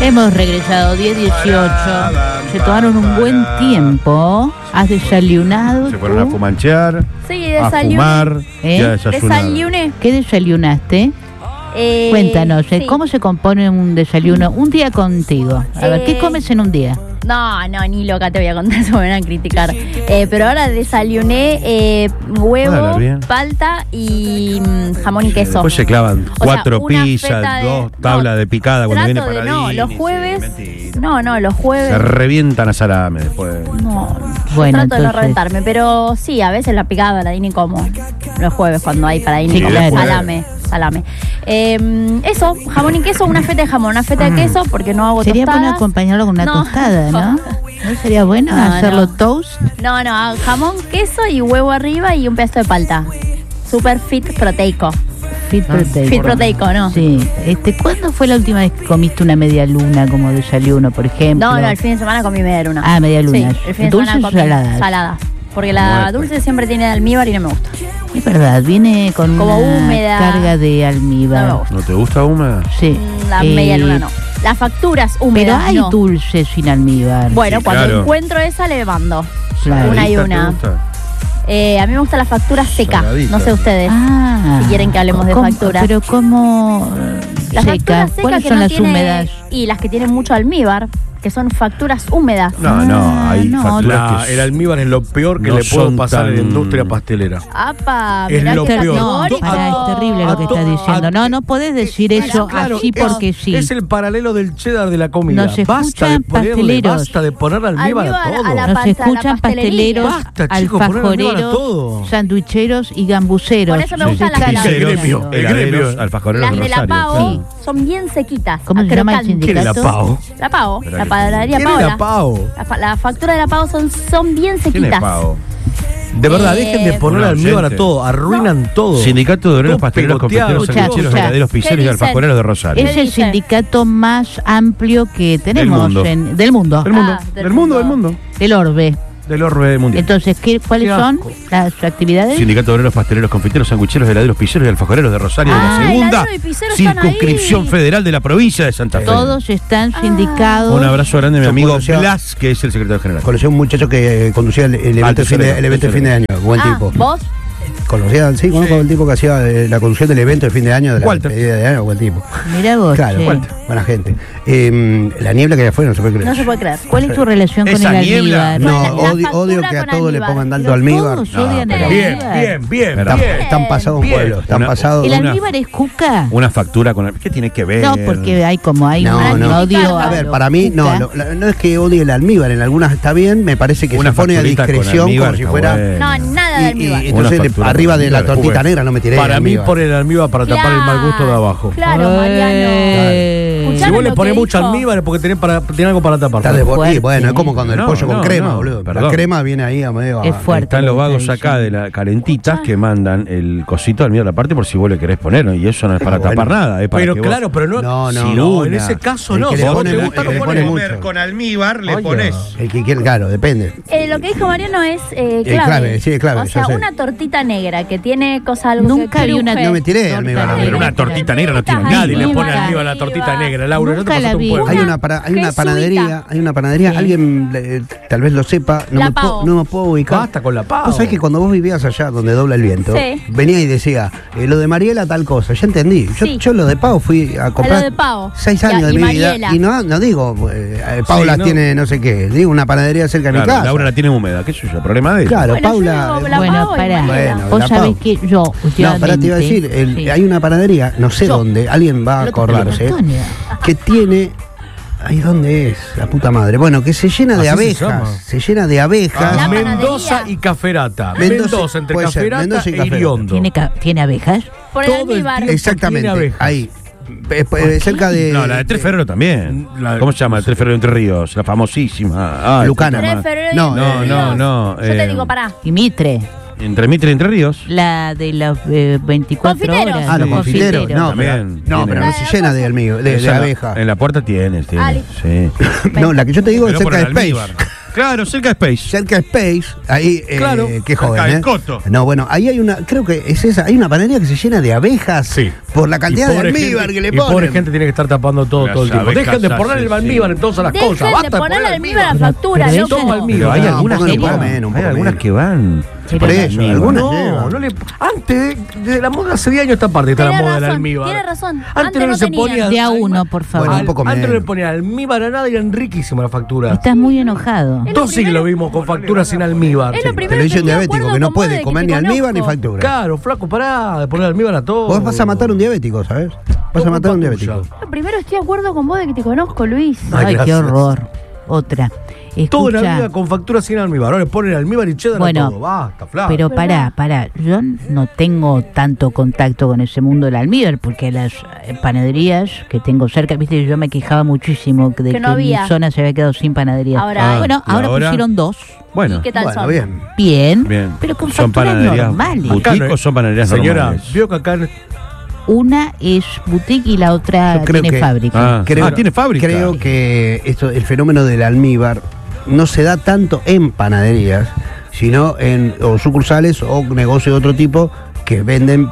Hemos regresado 10:18. Se tomaron un buen tiempo. ¿Has desayunado? Se fueron a fumanchear, Sí, a desayuné. fumar. Ya desayunaron. Desayuné. ¿Qué desayunaste? Cuéntanos, sí. ¿cómo se compone un desayuno? Un día contigo. A ver, ¿qué comes en un día? No, ni loca te voy a contar, se me van a criticar. Pero ahora desayuné huevo, Bueno, bien. palta y jamón y queso. Después se clavan O sea, 4 una pizzas, feta de- 2 tablas de picada cuando viene trato de Paradini. no, los Sí, jueves. mentira. No, los Se jueves. revientan a salame después. No, Bueno, trato de no entonces- reventarme, pero sí, a veces la picada Paradini como los jueves cuando hay Paradini Sí, como claro. salame. Eso, jamón y queso, una feta de jamón, una feta de queso porque no hago Sería bueno tostadas. acompañarlo con una No. tostada, ¿no? ¿No sería bueno No, hacerlo no. toast? No, jamón, queso y huevo arriba y un pedazo de palta. Super fit proteico. Fit proteico. Fit proteico, ¿no? Sí. ¿Cuándo fue la última vez que comiste una media luna como desayuno, por ejemplo? No, el fin de semana comí media luna. Ah, media luna. Sí, el fin de ¿Dulces semana o comí saladas? saladas. Porque la Muerto. dulce siempre tiene almíbar y no me gusta. Es verdad, viene con Como una húmeda. carga de almíbar. No me gusta. ¿No te gusta húmeda? Sí. La media luna no. Las facturas Pero húmedas hay no. dulces sin almíbar. Bueno, Sí, cuando claro. encuentro esa le mando. Claro. Una y ¿Saladita una. te gusta? A mí me gusta la factura seca. Saladita. No sé ustedes. Ah. Si quieren que hablemos de ¿Cómo? facturas. Pero ¿cómo La seca? factura seca ¿Cuáles que son no las tiene- húmedas? Y las que tienen mucho almíbar, que son facturas húmedas. No, hay no. facturas que El almíbar es lo peor que no le puedo son pasar en la tan- industria pastelera. ¡Apa! Es mirá lo qué peor. No, categórico. pará, es terrible lo que estás diciendo. No podés decir eso Claro, así porque sí. Es el paralelo del cheddar de la comida. Nos Basta de escuchan ponerle, pasteleros. basta de poner almíbar a Almíbar todo. a la Nos pasta- escuchan la pastelería. pasteleros, Basta, chicos, poner almíbar a alfajoreros, todo. sanduicheros y gambuceros. Por eso me Nos gustan las están de la- El escuchando. gremio. heladeros, alfajoreros Las de la Rosario. Pao Sí. son bien sequitas. ¿Cómo se llama el crocantes. ¿Quién es la sindicato? Pau? La Pao, Pero la que- panadería ¿Quién es Paola. la Pau? La factura de la Pao son bien ¿Quién es sequitas. Pavo? De verdad, dejen de poner Una almíbar a oyente. todo. Arruinan todo. Sindicato de Obreros, Todo Pasteleros, pegoteado. Confiteros, Escuchá, Sanguicheros, escuchá. Heladeros, Pizzeros y ¿Qué Alfajoreros de Rosario. Es el dicen? sindicato más amplio que tenemos mundo. del mundo, Del mundo, del del mundo, del mundo. mundo. del orbe. Del orbe mundial. Entonces, ¿cuáles Qué son asco. las actividades? Sindicato de Obreros, Pasteleros, Confiteros, Sanguicheros, Heladeros, Pizzeros y Alfajoreros de Rosario de Ah, la segunda heladero y pizzero están circunscripción ahí. federal de la provincia de Santa Fe. Todos están sindicados. Un abrazo grande a mi Yo amigo conocía- Blas, que es el secretario general. Conocí a un muchacho que conducía el evento, Alto de fin de, cerebro, el evento de fin de año, buen tipo. ¿Vos? Conozco al tipo que hacía la conducción del evento de fin de año, de la Walter. despedida de año, buen tipo. Mirá vos. Claro, che. buena gente. La niebla que había afuera no se puede creer. No se puede creer. ¿Cuál es tu relación con Esa el niebla. almíbar? No, La odio factura que a con todos le almíbar. pongan tanto Pero almíbar. todos No, odian el pero- Bien, almíbar. bien. Verdad. Están pasados un Bien. pueblo, están Una- pasados. ¿El Una- almíbar es cuca? Una factura con... ¿Qué tiene que ver? No, porque hay como hay No, un no. odio A ver, lo para mí, no, cuca. no es que odie el almíbar, en algunas está bien, me parece que Una se pone a facturita con discreción almíbar como si está fuera. buena. No, nada de almíbar. Y entonces Una factura arriba con de la almíbar, tortita bueno. negra no me tiré. Para mí almíbar. ponen almíbar para tapar el mal gusto de abajo. Claro, Mariano. Si vos le lo ponés que mucho dijo. almíbar es porque tenés algo para tapar. Está de fuerte. bueno, es como cuando el No, pollo con no, crema, no, boludo. perdón. La crema viene ahí a medio. Es fuerte. Están los lo que vagos está acá de la calentitas que mandan el cosito al almíbar aparte por si vos le querés poner, ¿no? Y eso no es para Bueno. tapar nada, es para Pero que vos- claro, pero no. No, no. Si No, en una. ese caso El no. que Si le a vos pone te la- gusta, el lo que le pones. pone mucho. con almíbar le Oye. pones. El que quiere, claro, depende. Lo que dijo Mariano es clave. clave, sí, es clave, O yo sea, sé. una tortita negra que tiene cosas algo Nunca que vi una- cruje. No me tiré Torta almíbar. negra. Pero una tortita negra no tiene Ay, Nadie le nunca pone la almíbar a la vi. tortita negra. Laura, no te Nunca la pasaste un vi. pueblo. Hay Una una panadería, Sí. alguien tal vez lo sepa, La Pau. no me puedo ubicar. Basta con la Pau. Vos sabés que cuando vos vivías allá donde dobla el viento, Sí. venía y decía, lo de Mariela tal cosa, ya entendí. Sí. Yo lo de Pau fui a comprar Lo de Pau. 6 Y- años de y mi Mariela. vida y no digo, Paula no. tiene no sé qué, digo una panadería cerca de mi Claro, casa. Laura la tiene húmeda, qué sé yo, problema de ella. Claro, Bueno, yo Paula. digo la Bueno, Pau y pará. Mariela. Bueno, Vos la sabés Pau. que yo No, pará, te iba a decir, últimamente, sí. hay una panadería, no sé Yo. dónde, alguien va a El otro día, acordarse, Antonio. que tiene. Ay, ¿dónde es? La puta madre. Bueno, que se llena de Así se abejas. llama. Se llena de abejas. La Mendoza panadería. y Caferata. Mendoza, Mendoza entre puede ser, Caferata Mendoza y e Caferata. Iriondo. ¿Tiene abejas? Por el Todo el almíbar. tiempo. Exactamente. Tiene abejas. Ahí. Cerca de. No, la de Tres Ferreros también. La- ¿Cómo se llama? Tres Ferreros Entre Ríos, la famosísima. Ay, Lucana. puta Tres madre. Ferreros y No, Entre no, Ríos. no, Yo te eh, digo, pará. Y Mitre, Entre Mitre y Entre Ríos. la de las 24 Confiteros. horas. Ah, los Sí. confiteros. No, También pero tiene. no se llena de almíbar, de Esa en la- abejas. En la puerta tienes, Ali. sí. No, la que yo te digo es Pero por cerca de el Space. almíbar. Claro, cerca de Space. cerca de Space, ahí, Claro. qué joven, Acá, el Coto. No, bueno, ahí hay una, creo que es esa, hay una panadería que se llena de abejas Sí. por la cantidad de pobre almíbar gente- que le y ponen. pobre gente tiene que estar tapando todo el Las tiempo. abejas Dejen de poner el hacen, almíbar sí. en todas las Dejen cosas. de Basta poner el almíbar a la Pero- factura, pero loco. eso- Toma almíbar. Pero hay No, algunas un que poco van. menos, un Hay poco algunas menos. que van. Por eso, Almíbar. algunas No, llevan. no le. Antes, desde la moda hace 10 años esta parte está la Tiene moda del razón, almíbar. tiene razón. Antes no no se tenían. ponía. De a uno, por favor. Bueno, un poco Antes no le menos. ponía almíbar a nada y eran riquísimas las facturas. Estás muy enojado. Es 2 siglos primero- vimos con facturas sin almíbar. Es lo Sí. primero Te lo dice que un estoy de diabético acuerdo que no con vos puede de comer que ni te almíbar ni conozco. factura. Claro, flaco, pará de poner almíbar a todo. Vos vas a matar a un diabético, ¿sabes? Vas a matar a un diabético. Lo primero estoy de acuerdo con vos de que te conozco, Luis. Ay, Ay, qué gracias. horror. Otra. Toda la Escucha, vida con facturas sin almíbar. Ahora le ponen almíbar y cheddar Bueno, a todo. Basta, flaco. pero pará. Yo no tengo tanto contacto con ese mundo del almíbar, porque las panaderías que tengo cerca, viste, yo me quejaba muchísimo de que no mi había. zona se había quedado sin panadería. Ahora hay. Bueno, ¿y ahora ahora? pusieron 2. Bueno, ¿Y qué tal Bueno, son? bien. Bien, bien. pero con ¿Son facturas panaderías normales. boutique o son panaderías Señora, normales? vio que acá en Una es boutique y la otra Yo creo tiene que- fábrica. Tiene fábrica. Creo que el fenómeno del almíbar no se da tanto en panaderías, sino en o sucursales o negocios de otro tipo que venden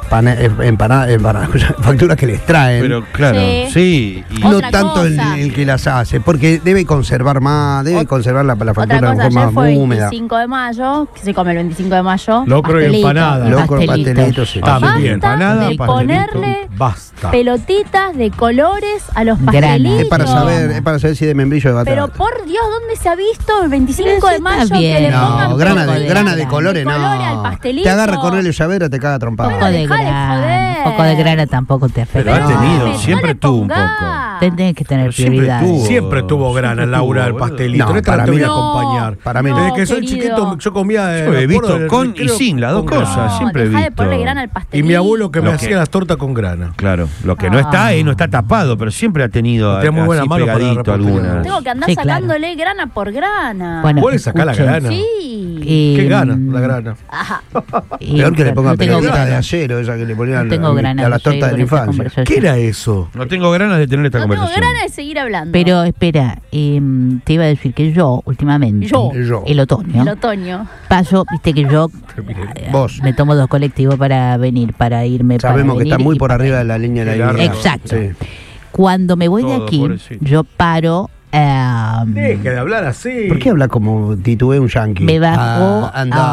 facturas que les traen. Pero claro, sí. y- no Otra tanto cosa. el que las hace, porque debe conservar más, debe conservar la factura Otra de cosa, forma ayer fue húmeda. 25 de mayo, que se come el 25 de mayo. Locro y pastelito. empanada. Loco, Pastelitos. pastelitos, sí. Está muy bien. Basta Empanada, de pastelito. ponerle Basta. pelotitas de colores a los Grana. pastelitos. Es para saber si de membrillo de batata. Pero por Dios, ¿dónde se ha visto el 25 de Está mayo que bien. le pongan No, grana de pelotitas colores, al no. pastelito? Te agarra con el llavero, te caga trompada. Un poco de dejá de grana. joder. Un poco de grana tampoco te Pero afecta. ha tenido, no siempre le tuvo un pongas. poco. Tenés que tener Pero siempre prioridades. tuvo. Siempre tuvo grana, Siempre Laura, tuvo, el pastelito. boludo. No, para te voy mí a no. acompañar. Para mí no. Desde que soy querido. chiquito, yo comía. Yo he me visto acuerdo del con y recreo sin, las dos con grana. cosas. Siempre he dejá de visto. ponerle grana al Y pastelito. mi abuelo que me Lo hacía que- las tortas con grana. Claro, lo que no está no está tapado, pero siempre ha tenido Tiene muy buena así mano para pegadito repartir. algunas. Tengo que andar Sí, claro. sacándole grana por grana. Bueno, ¿Puedes sacar la escuchen. grana? Sí. ¿Qué gana la grana? Ajá. Peor que le ponga no tengo pelotita de grana. acero, esa que le ponían No tengo grana a las de seguir tortas de con la esta infancia. conversación. ¿Qué era eso? No tengo ganas de tener esta No tengo conversación. ganas de seguir hablando. Pero espera, te iba a decir que yo últimamente, Yo. el otoño, El otoño. paso, viste que yo Vos. me tomo 2 colectivos para venir, para irme. Sabemos para que está venir muy y por para- arriba de la línea de la Claro. línea. Exacto. Sí. Cuando me voy de Todo, aquí, pobrecito. yo paro, Deje de hablar así. ¿Por qué habla como titubé un yankee? me bajo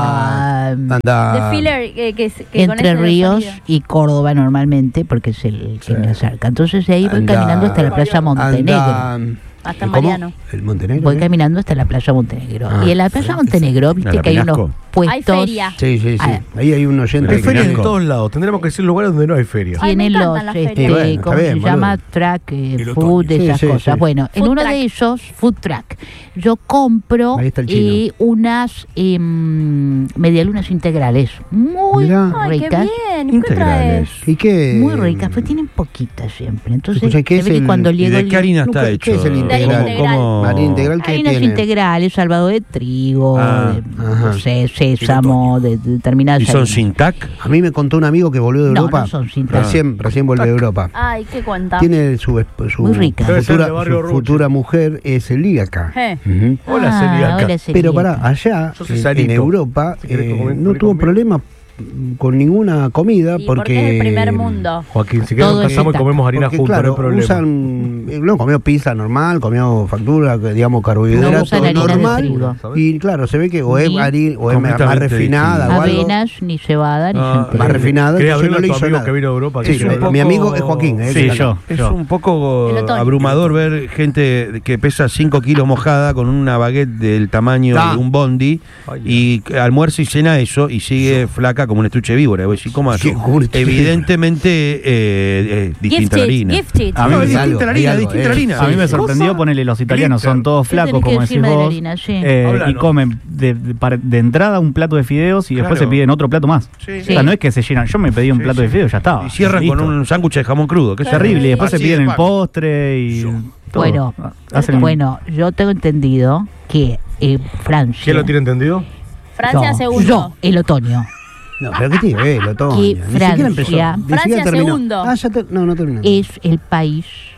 Anda. De filler que con Entre ese Ríos sonido. y Córdoba normalmente, porque es el que me acerca. Entonces de ahí voy Anda. caminando hasta la playa Montenegro. Hasta ¿Cómo? Mariano. ¿El Montenegro? Voy caminando hasta la playa Montenegro. Ah, Y en la playa Montenegro, viste ¿La que hay unos Penasco? puestos. Hay feria. Sí, sí, sí. Ah. Ahí hay un oyente Hay que ferias en Penasco. todos lados. Tendremos que decir lugares donde no hay feria. Ay, me Tienen los, encantan las ferias. Sí, bueno, está ¿cómo bien, se boludo. llama? Track, El food, otoño. esas Sí, sí, cosas. sí. Bueno, en Food uno truck. de ellos, food truck, yo compro Ahí está el chino. unas medialunas integrales muy Mirá. Ay, qué ricas. bien. ¿Y qué traes? Integrales. ¿Y qué? Muy ricas, pues tienen poquitas siempre. Entonces, Escucha, ¿qué se es ve que el- cuando ¿Y llego de el- qué harina está ¿Qué hecho? es el integral? Harina integral que harinas tiene. integrales, salvado de trigo, Ah, ajá. no sé, sésamo, de determinadas ¿Y son harinas. sin tac? A mí me contó un amigo que volvió de No, Europa. no son sin tac. Recién volvió de Europa. Ay, qué cuenta. Tiene su Muy rica. Debe ser futura, de Barrio su Ruchi. futura mujer es celíaca. Je. Ujú. Hola, celíaca. hola, Pero celíaca. pará, allá Yo soy en Sarito. Europa Si querés comer no tuvo conmigo. problema con ninguna comida Sí, porque es el primer mundo. Joaquín, si querés Todo nos casamos es y comemos harina Porque, juntos, claro, no hay problema. no comió pizza normal, comió factura, digamos, No carbohidratos usan harina de normal. trigo. Y claro, se ve que o es, Ni o es más completamente refinada o algo. Avenas, ni cebada, ni centeno. Más refinada, Quería entonces no abrirle le a tu hizo amigo nada. que vino de Europa. Sí, que quiere- mi amigo es Joaquín. Sí, que- yo. Es un poco El otoño. abrumador ver gente que pesa 5 kilos mojada con una baguette del tamaño Ah. de un bondi Ay, y almuerza y cena eso y sigue flaca como un estuche de víbora. Y vos decís, ¿cómo Sí, hace? como un estuche de Evidentemente distinta la harina. Gifted. A mí No, me- es distinta la hay harina, algo, distinta la harina. A mí me Sí. sorprendió ponerle los italianos, son todos ¿Qué tenés flacos, que como decís decirme de la vos, harina? Sí. y Háblanos. comen de entrada un plato de fideos y después Claro. se piden otro plato más. Sí, O sea, no es que se llenan, yo me pedí un Sí, plato de sí. fideos y ya estaba. Y cierran listo. con un sándwich de jamón crudo. Que es Terrible, y después así se piden de el pan. postre y todo. Bueno, Hacen- bueno, yo tengo entendido que Francia. ¿Quién lo tiene entendido? Francia No, segundo. Yo, el otoño. No, pero ¿qué tiene que ver el otoño? Que Ni siquiera empezó. Francia- Ni Francia siquiera terminó. segundo. Ah, ya no terminó. Es el país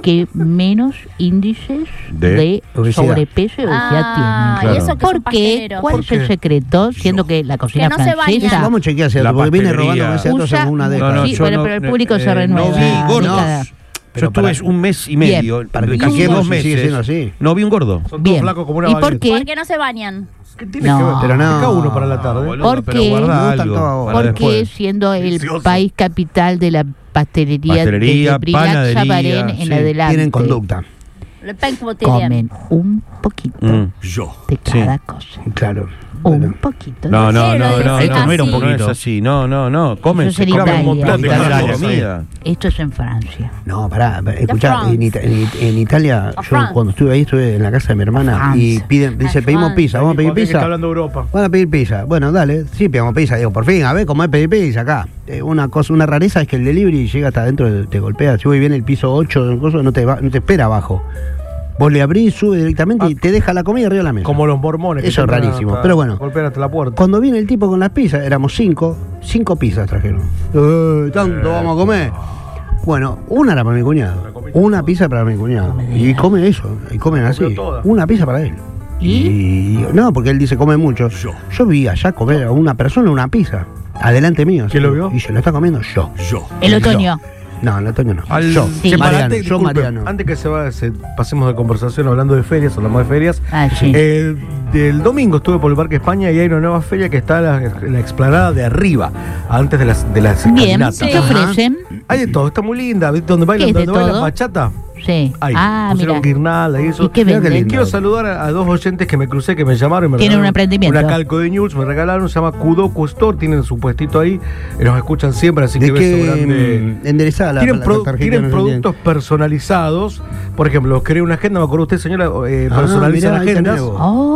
que menos índices de obesidad. sobrepeso y obesidad tienen. Y eso que son ¿Por qué? pasteleros. ¿Cuál es el secreto? Siendo que la cocina Que no se bañan. francesa Vamos a chequear ese dato, La porque viene pastelería. robando ese dato hace usa una década. No, sí, yo bueno, no- pero el público se renueva. no vi gordos. cada- Yo estuve un mes y medio, Para que casi chequemos 2 si meses. sigue siendo así. No vi un gordo. Son Bien. todos flacos como una ¿Y por baguette. qué? Porque no se bañan. ¿Qué tiene No. que ver? Pero no. Cada uno para la tarde. Boludo, ¿Por pero qué? guarda Me gustan algo todos. para Porque después. siendo el Delicioso. país capital de la pastelería, Pastelería, de Brilac panadería, Chavarén en sí. adelante, Tienen conducta. Le pain quotidien. comen un poquito de cada cosa. Claro. Un Bueno. poquito. No, no, Sí, no, lo no, dice no, comer un así. no es poquito. así, no, comen, Eso se es en comen un Italia. plato de Italia, comida. Esto es en Francia. No, pará, escuchá, France. en Italia, A yo France. cuando estuve ahí, estuve en la casa de mi hermana France. y dice, A pedimos France. pizza, vamos a pedir ¿Por qué está pizza. hablando de Europa? Van a pedir pizza. Bueno, dale, sí, pedimos pizza. Digo, por fin, a ver cómo es pedir pizza acá. Una rareza es que el delivery llega hasta adentro, te golpea. Si voy bien el piso 8, no te espera abajo. Vos le abrís, sube directamente y te deja la comida arriba de la mesa. Como los mormones. que Eso es entran rarísimo, hasta- pero bueno. Golpean hasta la puerta. Cuando viene el tipo con las pizzas, éramos 5 pizzas trajeron. ¿Tanto vamos a comer? Bueno, una era para mi cuñado, una pizza para mi cuñado. Y come eso, y comen así. Comió toda. Una pizza para él. Y no, porque él dice come mucho. Yo vi allá comer a una persona una pizza. Adelante mío. ¿Quién así. lo vio? Y se lo está comiendo yo. El otoño. No, el otoño no. Al- Yo, Sí. Che, para, Mariano, antes, yo disculpe, Mariano. antes que pasemos de conversación hablando de ferias, hablamos de ferias. Ah, sí. Del domingo estuve por el Parque España y hay una nueva feria que está en la explanada de arriba, antes de las Bien, escalinatas. ¿qué ofrecen? Hay de todo, está muy linda. ¿Viste donde bailan, ¿Qué es de donde bailan todo? bachata? Sí. Ahí, Ah, pusieron mira. guirnalda y eso. ¿Y qué Mira qué venden? lindo. Quiero saludar a dos oyentes que me crucé, que me llamaron y me Tienen un regalaron emprendimiento. una calco de news, me regalaron, se llama Kudoku Store, tienen su puestito ahí, nos escuchan siempre, así que ¿De beso qué grande. enderezada Tienen, la tarjeta? tienen no se productos personalizados, por ejemplo, quería una agenda, me acuerdo usted, señora, personaliza mirá, ahí agendas tenés vos.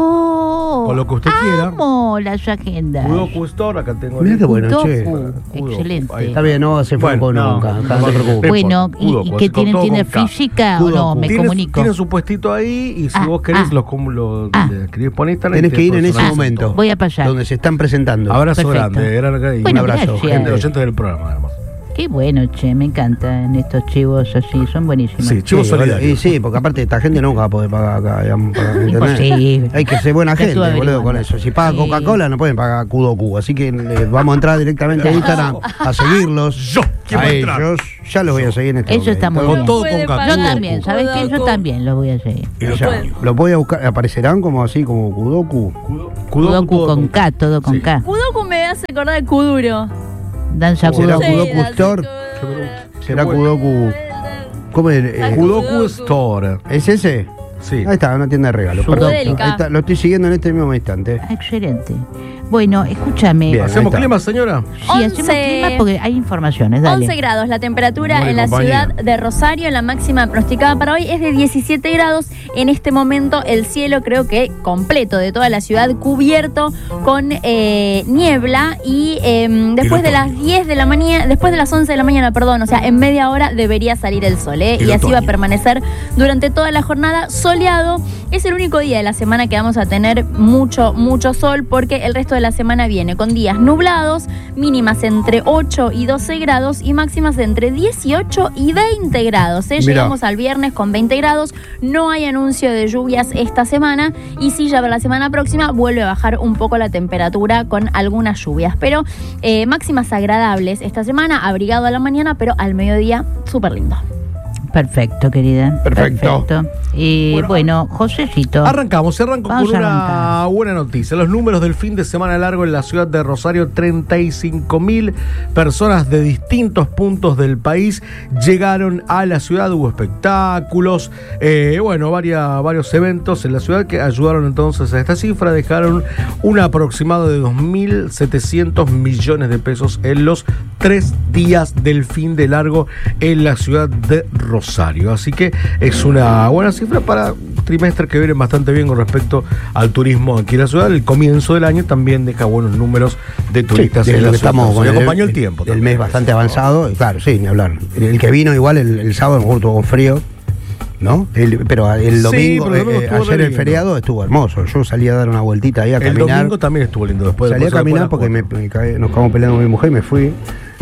Oh, con lo que usted quiera. amo las agendas. Kudoku Store, acá tengo Mirá qué bueno, Kudoku. che. Kudoku, Excelente. ahí Está bien, no se fue Bueno, nunca, no, no te preocupes. Bueno, Kudoku, ¿y así qué con tienen? todo ¿Tiene con K. física o no? Kudoku. Me comunico. Tienen su puestito ahí y si vos querés los escribís por Instagram. Tenés y que ir en ese personalizan momento. todo. Voy a pasar. Donde se están presentando. Abrazo Perfecto. grande, y Bueno, un abrazo, gracias. gente, oyentes del programa, además. Qué bueno, che, me encantan estos chivos así, son buenísimos. Sí, chivo Sí, solidario. y sí, porque aparte esta gente nunca va a poder pagar acá, digamos, para internet. Imposible. Hay que ser buena Ya gente, estuve boludo, averiguando. con eso. Si paga Sí. Coca-Cola no pueden pagar Kudoku, así que vamos a entrar directamente a Instagram a seguirlos. Yo quiero a entrar. ellos, ya los voy a seguir en este Eso está muy momento. bien. Todo Puede con pagar. Yo Kudoku. también, ¿sabes qué? Yo también lo voy a seguir. Y ya, los voy a buscar, aparecerán como así, como Kudoku. Kudoku todo con K, todo con Sí. K. Kudoku me hace acordar de Kuduro. Danza ¿Será Kudoku. Kudoku Store? ¿Será Kudoku? ¿Cómo es? Kudoku Store. ¿Es ese? Sí. Ahí está, una tienda de regalos. Sudelica. Perfecto. Ahí está, lo estoy siguiendo en este mismo instante. Ah, excelente. Bueno, escúchame. Bien. ¿Hacemos está. clima, señora? Sí, hacemos 11. clima porque hay informaciones, dale. 11 grados la temperatura Muy en la compañía. ciudad de Rosario. La máxima pronosticada para hoy es de 17 grados. En este momento el cielo creo que completo de toda la ciudad cubierto con niebla y después de las 10 de la mañana, después de las 11 de la mañana, perdón, o sea, en media hora debería salir el sol, y así va a permanecer durante toda la jornada soleado. Es el único día de la semana que vamos a tener mucho sol porque el resto de la semana viene con días nublados, mínimas entre 8 y 12 grados y máximas de entre 18 y 20 grados. Mirá. Llegamos al viernes con 20 grados, no hay anuncio de lluvias esta semana y sí, ya para la semana próxima vuelve a bajar un poco la temperatura con algunas lluvias, pero máximas agradables esta semana, abrigado a la mañana, pero al mediodía súper lindo. Perfecto, querida. Perfecto. Y bueno, Josecito. Arrancamos, arranco Vamos con a una arrancar. buena noticia. Los números del fin de semana largo en la ciudad de Rosario, 35.000 personas de distintos puntos del país llegaron a la ciudad, hubo espectáculos, varios eventos en la ciudad que ayudaron entonces a esta cifra, dejaron un aproximado de 2.700 millones de pesos en los 3 días del fin de largo en la ciudad de Rosario. Así que es una buena cifra para un trimestre que viene bastante bien con respecto al turismo aquí en la ciudad. El comienzo del año también deja buenos números de turistas desde en lo la que ciudad. estamos Se con acompañó el tiempo. El también. mes bastante avanzado, y claro, sí, ni hablar. El que vino igual el sábado, a lo mejor estuvo con frío, ¿no? Pero el Sí, domingo, pero el domingo estuvo ayer re el lindo. feriado estuvo hermoso. Yo salí a dar una vueltita ahí a El caminar. domingo también estuvo lindo. Después Salí a después caminar de porque la nos acabamos peleando con mi mujer y me fui.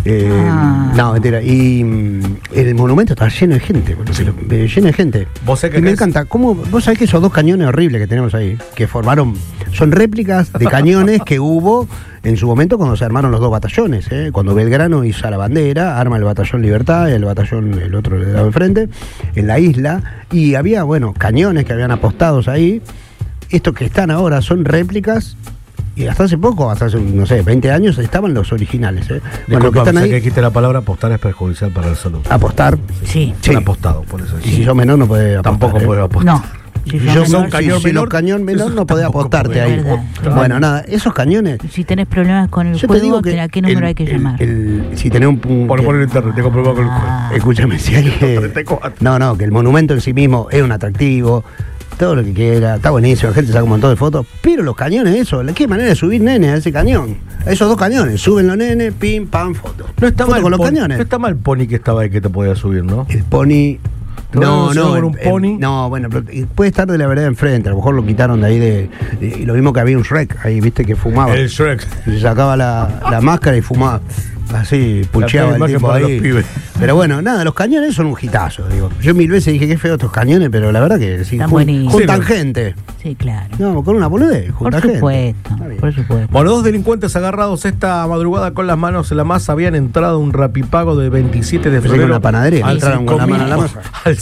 No, mentira. Y el monumento está lleno de gente, lleno de gente. ¿Vos sabés que y me acá es- encanta. Vos sabés que esos dos cañones horribles que tenemos ahí, que son réplicas de cañones que hubo en su momento cuando se armaron los dos batallones, cuando Belgrano hizo la bandera, arma el batallón Libertad, el otro le daba enfrente, en la isla, y había, cañones que habían apostados ahí. Estos que están ahora son réplicas. Y hasta hace poco, hasta hace, 20 años, estaban los originales. Los que Disculpa, están sé ahí, que dijiste la palabra apostar es perjudicial para la salud. apostar. Sí. Son apostados, por eso. Y si sos menor no podés apostar. Tampoco puedes apostar. No. Si Si sos sos menor, cañón si menor, sos cañón menor no podés tampoco apostarte podés. ahí. Verdad. Bueno, nada, esos cañones. si tenés problemas con el Yo te juego, digo que ¿a qué número hay que llamar? Si tenés un Por que- poner internet, tengo problema con el juego. escúchame, si hay que. 34. No, que el monumento en sí mismo es un atractivo, todo lo que quiera, está buenísimo, la gente saca un montón de fotos, pero los cañones, qué manera de subir nenes a ese cañón, a esos dos cañones, suben los nenes, pim, pam, foto. No está Foto mal con los pony, cañones. No está mal pony que estaba ahí que te podía subir, ¿no? El pony. No, con un pony. no, bueno, pero puede estar de la vereda enfrente, a lo mejor lo quitaron de ahí y lo mismo que había un Shrek ahí, viste, que fumaba. El Shrek. Se sacaba la máscara y fumaba. Así, pucheaba el imagen tipo para ahí. los pibes. Pero bueno, nada, los cañones son un hitazo, digo. Yo 1000 veces dije qué feo estos cañones, pero la verdad que sí, Están buenísimos. juntan Sí, gente. Sí, claro. No, con una boludez, Por juntan gente. supuesto, Está bien. por supuesto. Bueno, dos delincuentes agarrados esta madrugada con las manos en la masa habían entrado a un rapipago de 27 de Pensé que febrero. una panadería, al entraron con la mano en la 5.000, masa. Al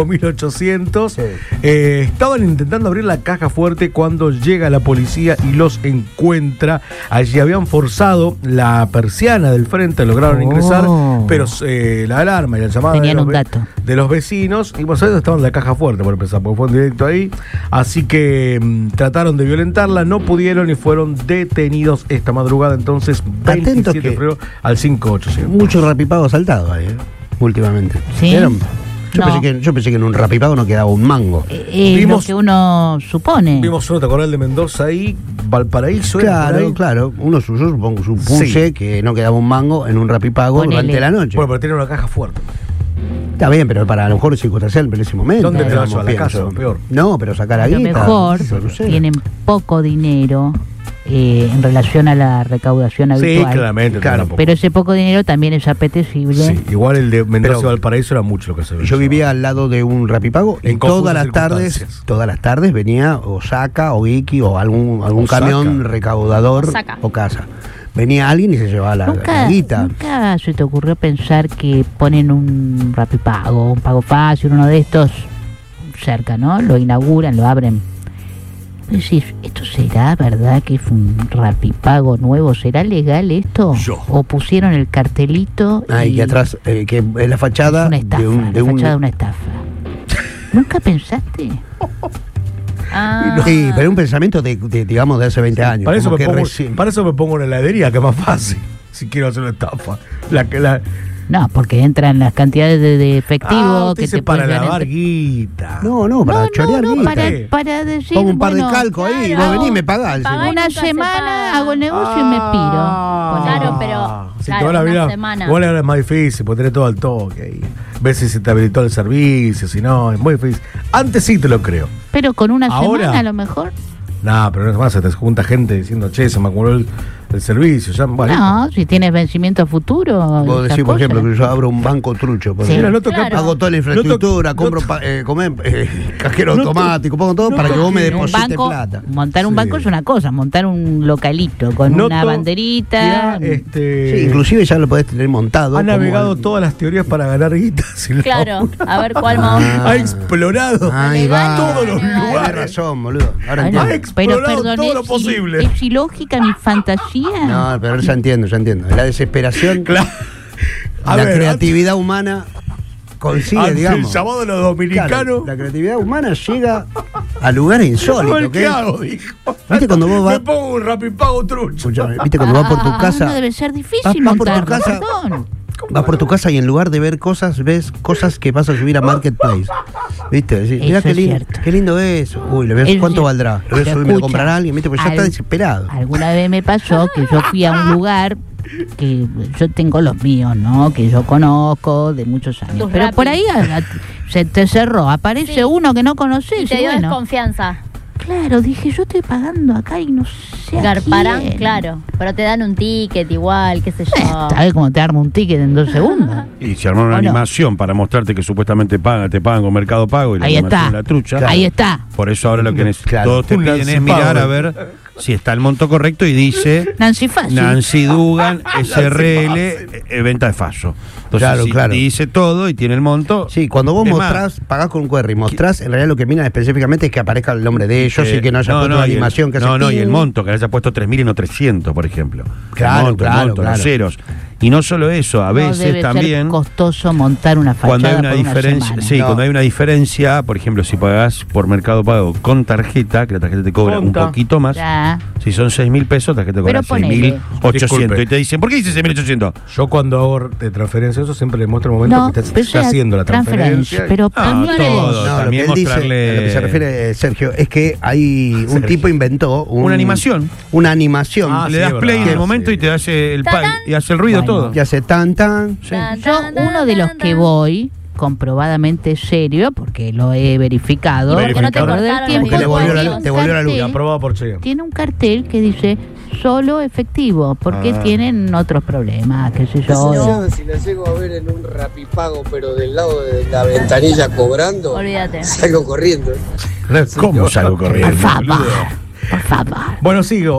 5.800. Sí. Estaban intentando abrir la caja fuerte cuando llega la policía y los encuentra. Allí habían forzado la persiana del frente, lograron ingresar, pero la alarma y la llamada Tenían de los, un dato. de los vecinos, y vos sabés, estaban en la caja fuerte por empezar, porque fue en directo ahí. Así que trataron de violentarla, no pudieron y fueron detenidos esta madrugada. Entonces, 27 Atentos de que- febrero al 5.800. Muchos rapipagos saltados ahí, últimamente. ¿Sí? ¿Vieron? No. Yo pensé que en un rapipago no quedaba un mango. Es Vimos- lo que uno supone. Vimos uno, ¿te acordás de Mendoza ahí? Valparaíso, ¿era por ahí? Claro. Yo supuse Sí. que no quedaba un mango en un rapipago Ponele. durante la noche. Bueno, pero tiene una caja fuerte. Está bien, pero para a lo mejor es circunstancial en ese momento. ¿Dónde te digamos, vas a la pienso. casa? Peor. No, pero sacar A la lo guita. mejor yo no sé. tienen poco dinero en relación a la recaudación Sí, habitual. claramente. Claro, tampoco. Pero ese poco dinero también es apetecible. Sí, igual el de Mendoza y Pero- Valparaíso era mucho lo que se veía. Yo vivía al lado de un rapipago y En confusas todas las tardes venía o Saca o Iki o algún Osaka. camión recaudador Osaka. o casa. Venía alguien y se llevaba la guita. Nunca se te ocurrió pensar que ponen un rapipago, un pago fácil, uno de estos cerca, ¿no? Lo inauguran, lo abren. Pero decís, ¿esto será verdad que es un rapipago nuevo? ¿Será legal esto? ¿O pusieron el cartelito? Ah, y y que atrás, que es la fachada es una estafa, de un. la fachada de una estafa. ¿Nunca pensaste? Ah. Sí, pero un pensamiento digamos, de hace 20 años. Para eso, como me que pongo, recién- para eso me pongo una heladería, que es más fácil. Si quiero hacer una estafa. No, porque entran las cantidades de efectivo usted que dice te para pueden dar lavar en- guita. No, para chorear no, guita. para decir, Pongo un par bueno, de calco ahí, claro, vos venís y me pagás. pagá. decís. una nunca se semana paga. hago el negocio y me piro. Claro, pero, Si claro, te van a una mirar, semana. igual ahora es más difícil, porque tenés todo al toque ahí. Ves si se te habilitó el servicio, si no, es muy difícil. Antes sí te lo creo. Pero con una Ahora- semana a lo mejor. No, pero no es más, se te junta gente diciendo, che, se me acumuló el servicio. Ya, vale. No, si tienes vencimiento a futuro. Vos esas decís, por cosas. ejemplo, que yo abro un banco trucho. por Sí. ejemplo. Mira, no toca- Claro. Hago toda la infraestructura, compro cajero No to- automático, pongo todo no para que vos me toque- Un deposites banco, plata. montar un Sí. banco es una cosa, montar un localito con No una to- banderita. ya, Sí, inclusive ya lo podés tener montado. ha como navegado el- todas las teorías para ganar guita. sin Claro, laburo. a ver cuál más. Ha explorado Ahí va. todos los Tenés Tenés lugares. razón, boludo. Ahora Ay, entiendo. no, explorado todo lo es posible. ¿Es ilógica mi fantasía? No, pero ya entiendo. La desesperación, Claro. A la ver, creatividad humana consigue, ante digamos. el llamado de los dominicanos. Claro, la creatividad humana llega a lugares A insólitos. ver, ¿qué ¿qué? hago? Dijo. ¿Viste cuando vos vas? Me pongo un rapipago trucho. Escuchame, ¿viste cuando vas por tu casa? No debe ser difícil Vas por tu montarlo, casa. perdón. Vas por tu casa y en lugar de ver cosas, ves cosas que vas a subir a Marketplace. ¿Viste? Decís, mirá Eso qué es lindo, cierto. qué lindo es. Uy, lo voy a Eso ¿cuánto es valdrá? Lo voy a Pero subir, me lo escucha, comprará alguien, ¿viste? Porque ya está desesperado. Alguna vez me pasó que yo fui a un lugar que yo tengo los míos, ¿no? Que yo conozco de muchos años. Tus Pero por Rappi. ahí se te cerró, aparece Sí. uno que no conoces. Y te y dio bueno, desconfianza. Claro, dije, yo estoy pagando acá y no sé a Garparán, quién. claro. Pero te dan un ticket igual, qué sé yo. ¿Sabes cómo te arma un ticket en 2 segundos? Y si armaron una ¿O no? animación para mostrarte que supuestamente te pagan con Mercado Pago y la Ahí animación está. es la trucha. Claro. Ahí está. Por eso ahora lo que Claro. todos te Un piden es Nancy mirar Power. a ver si está el monto correcto y dice Nancy Fácil. Nancy Dugan, SRL, venta de Fallo. Entonces, Claro, si claro. dice todo y tiene el monto. Sí, cuando vos es más, mostrás, pagás con un QR y mostrás, en realidad lo que miran específicamente es que aparezca el nombre de ellos y que no haya puesto una y el- animación que hace No, y el ting. monto, que haya puesto 3.000 y no 300, por ejemplo. Claro, el claro, monto, claro. los ceros. Y no solo eso, a No veces debe también. ser costoso montar una fachada Cuando hay una por diferencia, semana. sí, No. cuando hay una diferencia, por ejemplo, si pagás por Mercado Pago con tarjeta, que la tarjeta te cobra Conta. un poquito más, Ya. si son 6.000 pesos, la tarjeta te cobra Pero ponele. 6.800. Disculpe. Y te dicen, ¿por qué dice 6.800? Yo cuando hago transferencia, eso siempre le muestro el momento No, que está pero sea haciendo la transferencia. Pero Ah, mire todo. vos. No, lo que También él dice, mostrarle- a lo que se refiere Sergio, es que hay un Sergio. tipo inventó Una animación. Una animación Ah, Le sí, das es play en verdad, el momento sí. y te hace el ¡Tatán! y hace el ruido Bueno. todo. que hace tan. Yo, uno de los que voy, comprobadamente serio, porque lo he verificado, Porque no te a lo largo del cortaron tiempo, los Porque le volvió la- tiene un te volvió la luz. cartel- Aprobado por Che. Tiene un cartel que dice solo efectivo, porque Ah. tienen otros problemas, qué sé yo. Licenciada, si la llego a ver en un rapipago, pero del lado de la ventanilla cobrando, Olvídate. salgo corriendo. ¿Cómo salgo corriendo? Por favor, por favor. Bueno, sigo.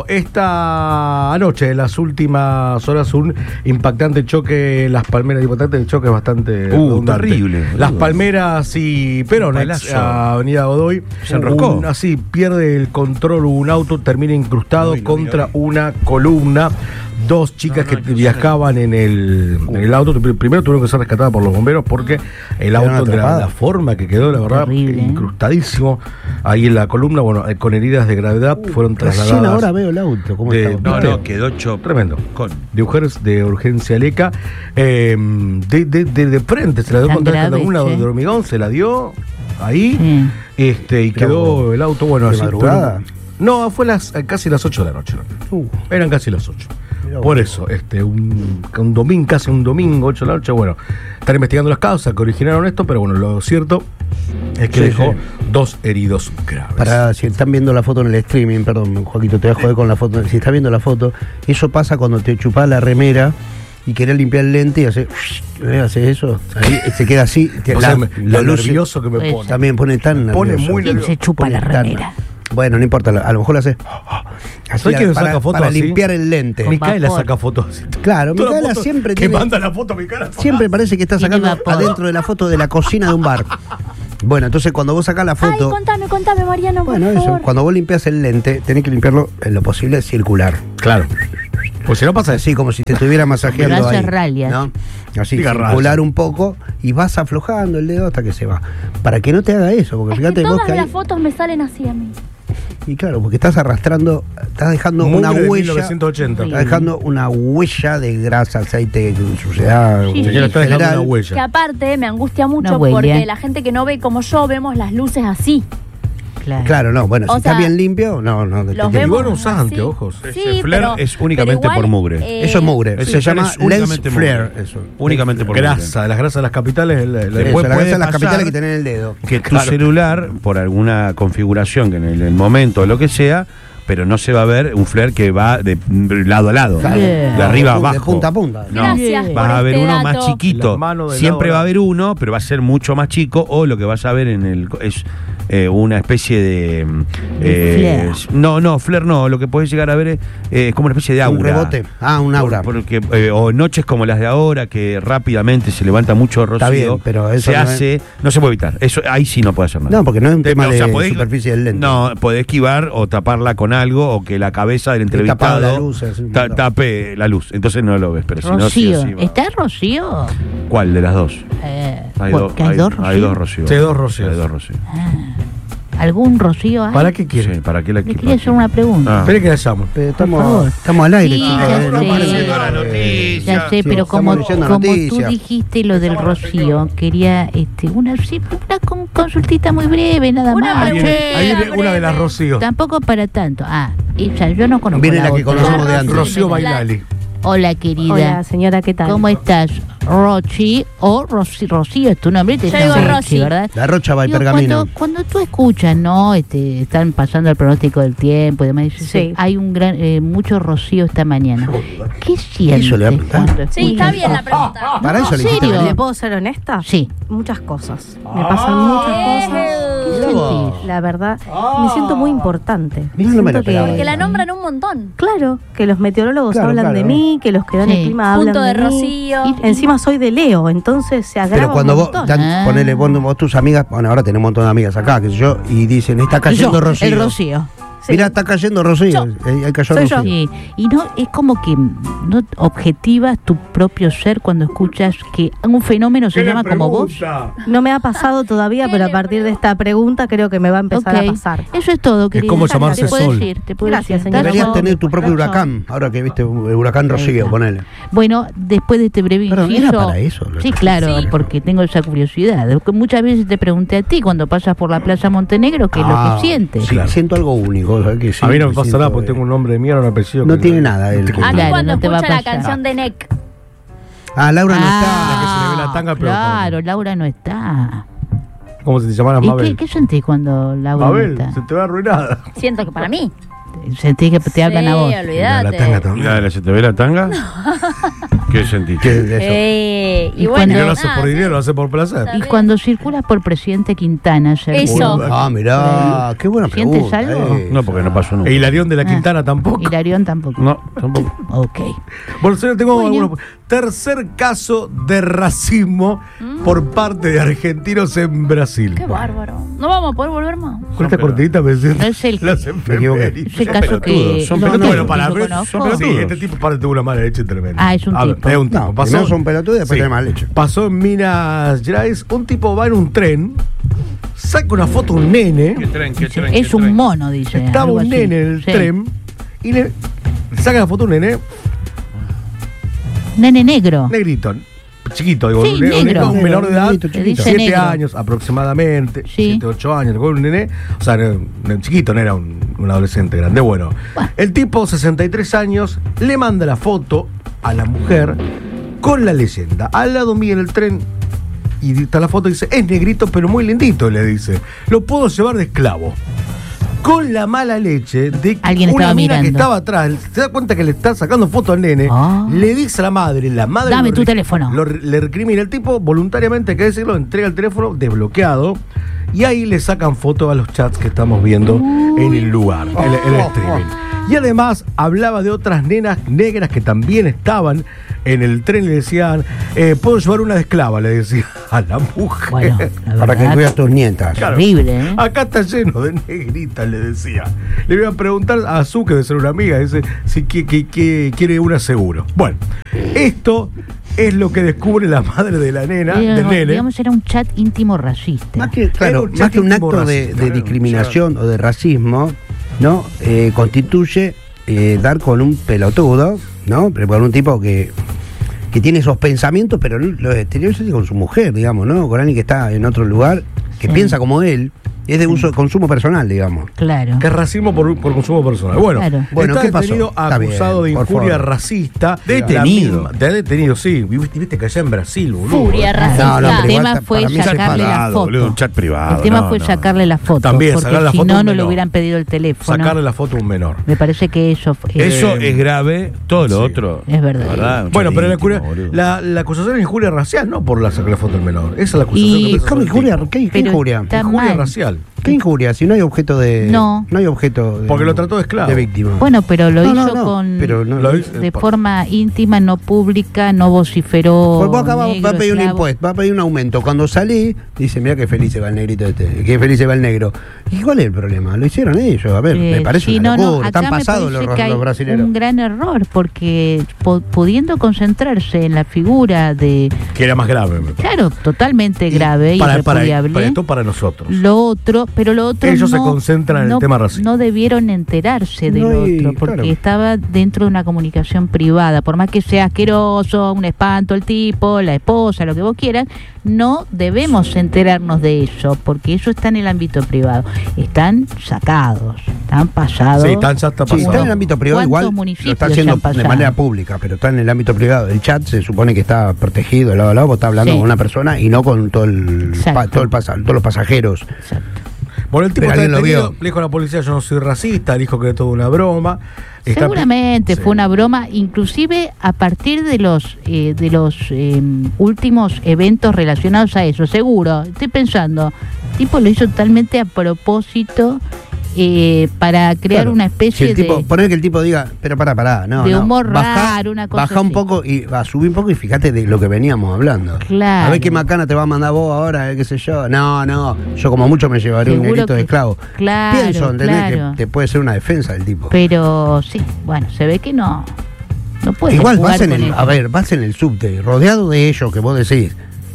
Esta anoche, en las últimas horas, un impactante choque. Las Palmeras, impactante choque bastante redundante. terrible, boludo. Las Palmeras y Perón, Palazo. Avenida Godoy. Se enroscó. Así pierde el control. Un auto termina incrustado Lo vi, contra vi. una columna. Dos chicas que viajaban en el auto. Primero tuvieron que ser rescatadas por los bomberos porque el Quedaron auto, de la atrapadas. forma que quedó, la verdad, Terrible, ¿eh? incrustadísimo ahí en la columna. Bueno, con heridas de gravedad fueron trasladadas. Recién ahora veo el auto. ¿Cómo De- está? No, quedó hecho Tremendo. con. De mujeres de urgencia Leca. De frente se la dio Tan contra esta grave, columna che. de hormigón, se la dio ahí. Sí. Y quedó el auto, bueno, ¿De así. madrugada? No, fue casi las 8 de la noche. Eran casi las 8. Mirá Por vos. eso, un domingo, casi un domingo, 8 de la noche, bueno, están investigando las causas que originaron esto, pero bueno, lo cierto es que Sí, dejó sí. 2 heridos graves. Para si están viendo la foto en el streaming, perdón, Joaquito, te voy a joder con la foto. Si estás viendo la foto, eso pasa cuando te chupás la remera y querés limpiar el lente y haces eso, ahí se queda así. O sea, lo nervioso que me Pues, pone. También pone tan Pone nervioso. muy ¿Quién nervioso. se chupa la Pone tan- remera? Bueno, no importa, a lo mejor lo haces así ¿Sabes quién saca fotos para así? limpiar el lente. Micaela vapor. saca fotos así. Claro, Todas las Micaela fotos siempre que tiene, manda la foto a mi cara. siempre parece que está Tiene sacando vapor. adentro de la foto de la cocina de un bar. Bueno, entonces cuando vos sacás la Ay, foto, contame, Mariano, por bueno, eso, favor. cuando vos limpias el lente, tenés que limpiarlo en lo posible circular. Claro. Pues si no pasa Así como si te estuviera masajeando Pero hace ahí, ralias. ¿no? Así, Diga circular raya. un poco y vas aflojando el dedo hasta que se va. Para que no te haga eso, porque Es fíjate que vos todas que hay... las fotos me salen así a mí. Y claro, porque estás arrastrando, estás dejando Mugre una de huella. 1980. Estás dejando una huella de grasa, aceite, suciedad. Sí, en Señora, está dejando general. una huella. Que aparte me angustia mucho Una huella. porque la gente que no ve como yo vemos las luces así. Claro. Claro, no, bueno, O si está sea, bien limpio, no. Los Y vemos vos no usás así. anteojos. Ese flare es únicamente pero igual, por mugre. Eso es mugre. Ese Se llama es únicamente lens flare. mugre. Eso. Únicamente por Grasa, de las grasas de las capitales. Eso, Después la puede grasa de las pasar capitales que tenés en el dedo. que tu Claro. celular, por alguna configuración que en el momento o lo que sea, pero no se va a ver un flare que va de lado a lado, Claro. de arriba a De abajo. punta a punta. No, Gracias vas por a ver este uno dato. más chiquito. Las manos de Siempre lado va a a haber uno, pero va a ser mucho más chico. O lo que vas a ver en el es una especie de flare. no, flare no. Lo que podés llegar a ver es como una especie de aura. Un rebote. Ah, un aura. Porque, o noches como las de ahora, que rápidamente se levanta mucho rocío. Está bien, pero eso se no hace, no se puede evitar. Eso ahí sí no puede hacer nada. No, porque no es un tema O sea, de podés- superficie del lente. No, podés esquivar o taparla con algo o que la cabeza del entrevistado tapado la luz, así, no. tape la luz. Entonces no lo ves, pero si no, sí Rocío. o sí va. ¿Está Rocío? ¿Cuál de las dos? Hay, ¿Que hay dos Rocío? hay dos Rocío. Sí, hay dos Rocíos. Hay dos Rocío. ¿Algún Rocío hay? ¿Para qué quiere? Sí, ¿para qué la Le quería hacer una Ah. pregunta. Espere que la llamo. Pero Por favor. estamos al aire, Sí, chicos. ya No sé. parece- la noticia. Ya sé, Sí, pero estamos como leyendo tú noticias. dijiste lo del Rocío, quería una consultita muy breve, nada Una más. pregunta. Ahí viene una de las Rocíos. Tampoco para tanto. Esa, yo no conozco Viene la que otra. conocemos de antes. Rocío Bailali. Hola, querida. Hola, señora, ¿qué tal? ¿Cómo estás? Rochi o Rocío es tu nombre, te Yo llamas digo Rochi, Rosy. ¿verdad? La Rocha va al Digo, pergamino. cuando tú escuchas, ¿no? Están pasando el pronóstico del tiempo y demás, dices, Sí. hay un gran mucho rocío esta mañana. ¿Qué sientes Eso le va a preguntar. cuando Sí, está escuchas? bien la pregunta. Para eso ¿en le hiciste serio? venir. ¿Le puedo ser honesta? Sí. Muchas cosas. Me pasan muchas cosas. ¿Qué Mirá vos. sentís? La verdad, me siento muy importante. Mirá, no me lo Siento esperaba. Que la nombran un montón. Claro, que los meteorólogos Claro, hablan de claro. mí, que los que dan Sí. el clima hablan Punto de mí. Rocío. Encima soy de Leo, entonces se agrava Pero cuando un vos, montón. ponele vos tus amigas, bueno, ahora tenemos un montón de amigas acá, qué sé yo, y dicen, está cayendo Yo, Rocío. el Rocío. Sí. Mira, está cayendo Rocío. Ahí cayó Soy Rocío. yo. Sí, y no es como que no objetivas tu propio ser cuando escuchas que un fenómeno se llama como vos. No me ha pasado todavía, ¿Qué pero a le partir de esta pregunta creo que me va a empezar Ok. a pasar. Eso es todo, querido. como llamarse te puedo Sol. decir, te puedo Gracias, decir. señor. Deberías Tazo, tener tu propio tazo. huracán, ahora que viste el huracán Rocío, está. ponele. Bueno, después de este breve Pero inciso. era para eso, Sí, claro, Sí. porque tengo esa curiosidad. Muchas veces te pregunté a ti cuando pasas por la Plaza Montenegro qué es Ah, lo que sientes. Sí, siento algo único, ¿sabes? Que sí, A mí no me pasa siento, nada porque tengo un nombre de mierda, un apellido. No que tiene nada él. A mí Claro, cuando no te va a escucho la pasar. canción de Neck. Ah, Laura no está. La que se le ve la tanga, pero claro, Laura no está. ¿Cómo se te llamaras, ¿Y Mabel? qué sentís cuando Laura Mabel, no está? se te va arruinada. Siento que para mí. Sentís que te hablan a vos. Sí, olvídate. La tanga también. ¿La de la se te ve la tanga? ¿Qué sentiste? ¿Qué es de eso? Y Y Y cuando- no bueno, lo hace nada, por sí. dinero, lo hace por placer. Está Y bien. cuando circulas por Presidente Quintana, Sergio, Eso. Ah, mirá, qué buena ¿Sientes pregunta. algo? No, porque no pasó nunca. E Hilarión de la Quintana tampoco. Hilarión tampoco. No, tampoco. Ok. Bueno, señor, tengo Bueno. algunos. Tercer caso de racismo por parte de argentinos en Brasil. Qué bárbaro. No vamos a poder volver más. Con esta cortinita me decís No es el- las Me enfermerías. Ese caso que pelotudos, son no, pelotudos. no, Bueno, no para lo ver, conozco. sí, este tipo para tuvo una mala leche tremenda. Ah, es un A ver, tipo. es un tipo. No, primero son pelotudos y después tiene mala leche. Pasó en Minas Gerais. Un tipo va en un tren, saca una foto de un nene. ¿Qué tren? ¿Qué tren? Es qué un tren? mono, dice. Estaba algo un así. nene en el Sí. tren y le saca la foto de un nene Nene negro. negrito. Chiquito, digo, Sí, un nene, negro. un menor de edad, Negrito, chiquito. Dice 7 negro. años aproximadamente, Sí. 7, 8 años, un nene, o sea, un chiquito, no era un adolescente grande. Bueno, el tipo, 63 años, le manda la foto a la mujer con la leyenda. Al lado mío en el tren, y está la foto, dice, es negrito, pero muy lindito, le dice. Lo puedo llevar de esclavo. Con la mala leche de que Alguien una estaba mina que mirando. estaba atrás, se da cuenta que le está sacando foto al nene, Ah. le dice a la madre Dame tu teléfono. le recrimina. El tipo voluntariamente, hay que decirlo, entrega el teléfono desbloqueado y ahí le sacan fotos a los chats que estamos viendo en el lugar, en el streaming. Y además hablaba de otras nenas negras que también estaban en el tren y le decían, puedo llevar una de esclava, le decía a la mujer. Bueno, la Para que verdad, cuidas tus nietas. Claro. horrible, ¿eh? Acá está lleno de negritas, le decía. Le voy a preguntar a Azú, que debe ser una amiga, dice si quiere una seguro. Bueno, esto es lo que descubre la madre de la nena, del nene. Digamos, era un chat íntimo racista. Más que, claro, Era un más que un chat acto de racista, era un discriminación o de racismo, ¿no? Constituye dar con un pelotudo, ¿no? Pero con un tipo que tiene esos pensamientos, pero los exteriores con su mujer, digamos, ¿no? Con alguien que está en otro lugar, que Sí. piensa como él, es de uso de consumo personal, digamos. Claro. Que es racismo por consumo personal. Bueno, Claro. Bueno, está ¿qué pasó? detenido Está acusado bien, de por injuria favor. racista. Detenido. La misma- detenido, sí. Viste que allá en Brasil, boludo. Furia No, racista. no, pero el igual tema fue para mí es sacarle la privado, foto. boludo, un chat privado. El tema no, fue no. sacarle la foto. También, porque sacarle la si foto a no, un no le menor. hubieran pedido el teléfono. Sacarle la foto a un menor. Me parece que eso fue. Eso es grave, todo lo sí. otro. Es verdad. Un Bueno, chat pero íntimo, boludo. la acusación es injuria racial, no por sacarle la foto al menor. Esa es la acusación. Y- que pesa ¿Cómo sobre el injuria? tipo. ¿Qué Pero injuria? está Injuria mal. racial. ¿Qué injuria? Si no hay objeto de. No. hay objeto de. Porque lo trató de esclavo. De víctima. Bueno, pero lo No, hizo no, con pero no- Lo hizo- de forma íntima, no pública, no vociferó. Pues vos acá va negro, a pedir un esclavo. impuesto, va a pedir un aumento. Cuando salí, dice, mira qué feliz se va el negrito este, qué feliz se va el negro. ¿Y cuál es el problema? Lo hicieron ellos. A ver, me parece sí, una no, locura. acá Están me pasados parece los, que hay los brasileños. un gran error, porque pudiendo concentrarse en la figura de, Que era más grave, me parece. claro, totalmente Y grave y para irrepudiable. esto para nosotros. Lo otro, pero lo otro Ellos se no, concentran en el no- tema racial. No debieron enterarse de No, lo y otro, porque claro. estaba dentro de una comunicación privada. Por más que sea asqueroso, un espanto el tipo, la esposa, lo que vos quieras, no debemos enterarnos de eso, porque eso está en el ámbito privado. Están sacados, están pasados. Sí, ya está pasado. Sí, está en el ámbito privado, igual lo está haciendo de manera pública, pero está en el ámbito privado. El chat se supone que está protegido de lado a lado, vos estás hablando con una persona y no con todos los pasajeros. Exacto. Bueno, el tipo Pero está alguien lo detenido, vio. le dijo a la policía: yo no soy racista, le dijo que es toda una broma. Seguramente fue una broma, inclusive a partir de los últimos eventos relacionados a eso, seguro, estoy pensando, el tipo lo hizo totalmente a propósito para crear una especie si el tipo, de... Poner que el tipo diga, pero pará, no. De no. humor raro, una cosa Baja un así. poco y subí un poco y fíjate de lo que veníamos hablando. Claro. A ver qué macana te va a mandar vos ahora, qué sé yo. No, yo como mucho me llevaré un Seguro negrito de que- esclavo. claro, Pienso, ¿entendés? claro. Que te puede ser una defensa del tipo. Pero sí, bueno, se ve que no puede Igual jugar vas en con el, eso. a ver, vas en el subte, rodeado de ellos que vos decís.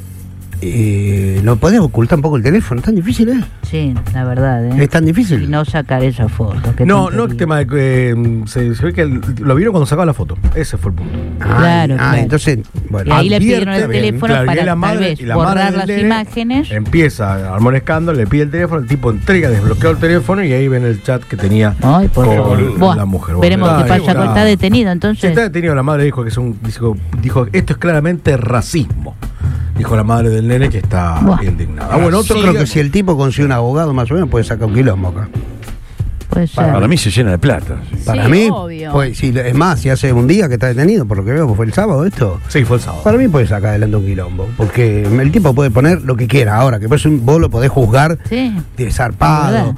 ¿No podés ocultar un poco el teléfono? ¿Es tan difícil, Sí, la verdad, ¿Es tan difícil? Y no sacar esa foto. qué No, tontería. no el tema de que se ve que lo vieron cuando sacaba la foto. Ese fue el punto. Claro. Entonces, bueno. Y ahí le pidieron el Advierte, teléfono claro, y para la madre- tal vez y la madre borrar del las nene imágenes. Empieza a armar un escándalo, le pide el teléfono, el tipo entrega, desbloquea el teléfono y ahí ven el chat que tenía Ay, por con favor. Buah, la mujer. veremos Bueno, qué pasa, bueno. porque está detenido, Sí, entonces. está detenido. La madre dijo que dijo esto es claramente racismo. Dijo la madre del nene que está Buah. indignada. Bueno, otro Yo creo día- que si el tipo consigue un abogado más o menos puede sacar un quilombo acá. Puede ser. Para mí se llena de plata. Para Sí, mí, obvio. pues, es más, si hace un día que está detenido, por lo que veo, pues fue el sábado esto. Sí, fue el sábado. Para mí puede sacar adelante un quilombo, porque el tipo puede poner lo que quiera. Ahora, que vos lo podés juzgar Sí. de zarpado,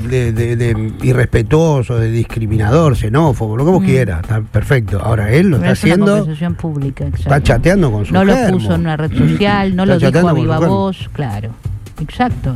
de irrespetuoso, de discriminador, xenófobo, lo que vos quieras, está perfecto. Ahora él lo Pero está es una haciendo, conversación pública, exacto. está chateando con su No lo germo. puso en una red social, no Está lo dijo chateando a con viva su germo. voz, claro. Exacto.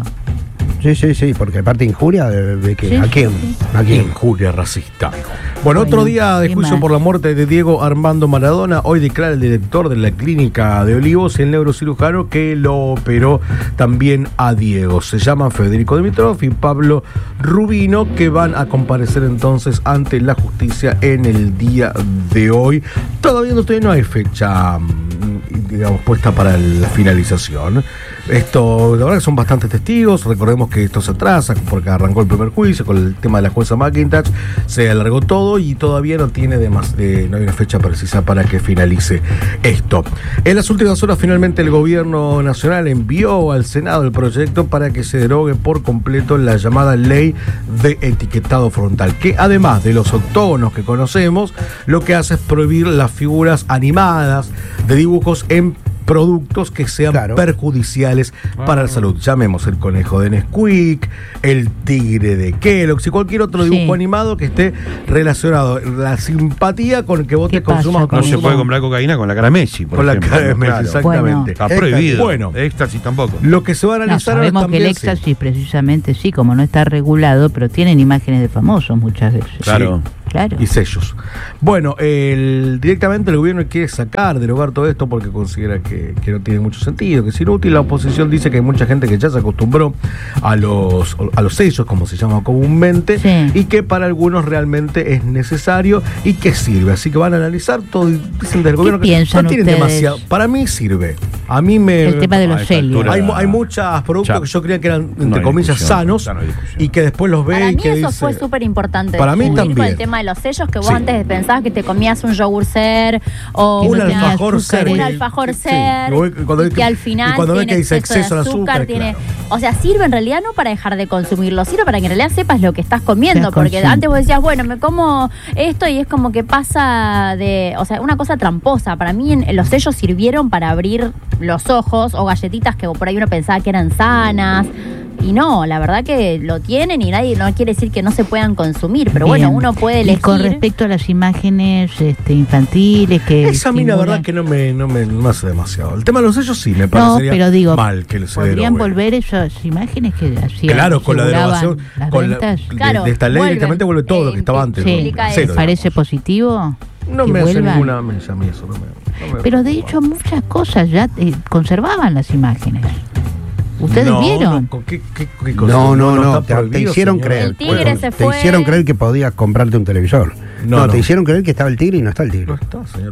Sí, porque aparte injuria de que Sí, ¿a quién? sí. ¿A quién? Injuria racista. Bueno, otro Bueno, día de qué juicio mal. por la muerte de Diego Armando Maradona. Hoy declara el director de la clínica de Olivos y el neurocirujano que lo operó también a Diego. Se llaman Federico Dimitrov y Pablo Rubino, que van a comparecer entonces ante la justicia en el día de hoy. Todavía no hay fecha, digamos, puesta para la finalización. Esto, la verdad que son bastantes testigos. Recordemos que esto se atrasa porque arrancó el primer juicio con el tema de la jueza McIntosh, se alargó todo y todavía no tiene no hay una fecha precisa para que finalice esto. En las últimas horas finalmente el gobierno nacional envió al Senado el proyecto para que se derogue por completo la llamada ley de etiquetado frontal, que además de los octógonos que conocemos, lo que hace es prohibir las figuras animadas de dibujos en productos que sean perjudiciales para la salud. Llamemos el conejo de Nesquik, el tigre de Kellogg's y cualquier otro dibujo animado que esté relacionado. La simpatía con que vos te consumas. No se puede comprar cocaína con la cara de Messi, por Con la ejemplo. cara de Messi, Claro. exactamente. Está prohibido. Bueno. Éxtasis tampoco. Lo que se va a No, analizar sabemos que el también, sí. éxtasis precisamente sí, como no está regulado, pero tienen imágenes de famosos muchas veces. Claro. Claro. Y sellos. Bueno, directamente el gobierno quiere derogar todo esto porque considera que no tiene mucho sentido, que es inútil. La oposición dice que hay mucha gente que ya se acostumbró a los sellos, como se llama comúnmente, y que para algunos realmente es necesario y que sirve. Así que van a analizar todo y dicen del gobierno que piensan no tienen ustedes? demasiado. Para mí sirve. A mí me... El tema de los sellos. Hay muchos productos que yo creía que eran, entre hay comillas, discusión, sanos ya no hay discusión. y que después los ve Para y mí que eso dice... fue súper importante. Para mí descubrir también. Con el tema de los sellos, que vos Sí. antes pensabas que te comías un yogur ser o Un no tenía alfajor azúcar, ser. un alfajor Sí. ser, Y que al final y cuando ves tiene que dice exceso de de azúcar, tiene, claro. o sea, sirve en realidad no para dejar de consumirlo, sirve para que en realidad sepas lo que estás comiendo, Seas porque consciente. antes vos decías, bueno, me como esto y es como que pasa o sea, una cosa tramposa. Para mí los sellos sirvieron para abrir los ojos o galletitas que por ahí uno pensaba que eran sanas. Y no, la verdad que lo tienen y nadie no quiere decir que no se puedan consumir, pero bueno, Bien. uno puede Y elegir. con respecto a las imágenes infantiles que Esa a mí la estimulan- verdad que no me hace demasiado. El tema de los sellos sí me No, parecería pero digo, mal que se podrían derogue. volver esas imágenes que hacían. Claro, con la aseguraban derogación las con ventas. Claro, de esta ley vuelven. directamente vuelve todo lo que estaba antes. Sí, ¿no? implica Cero, eso. ¿parece digamos. positivo? No que me hace vuelvan? ninguna mensa a mí eso. No me Pero de preocupa. hecho muchas cosas ya conservaban las imágenes. ¿Ustedes No, vieron? no, ¿qué cosa? No, está te prohibido, hicieron señor. creer. El tigre se Te fue. hicieron creer que podías comprarte un televisor. No, No, no. te hicieron creer que estaba el tigre y no está el tigre. No está, señora.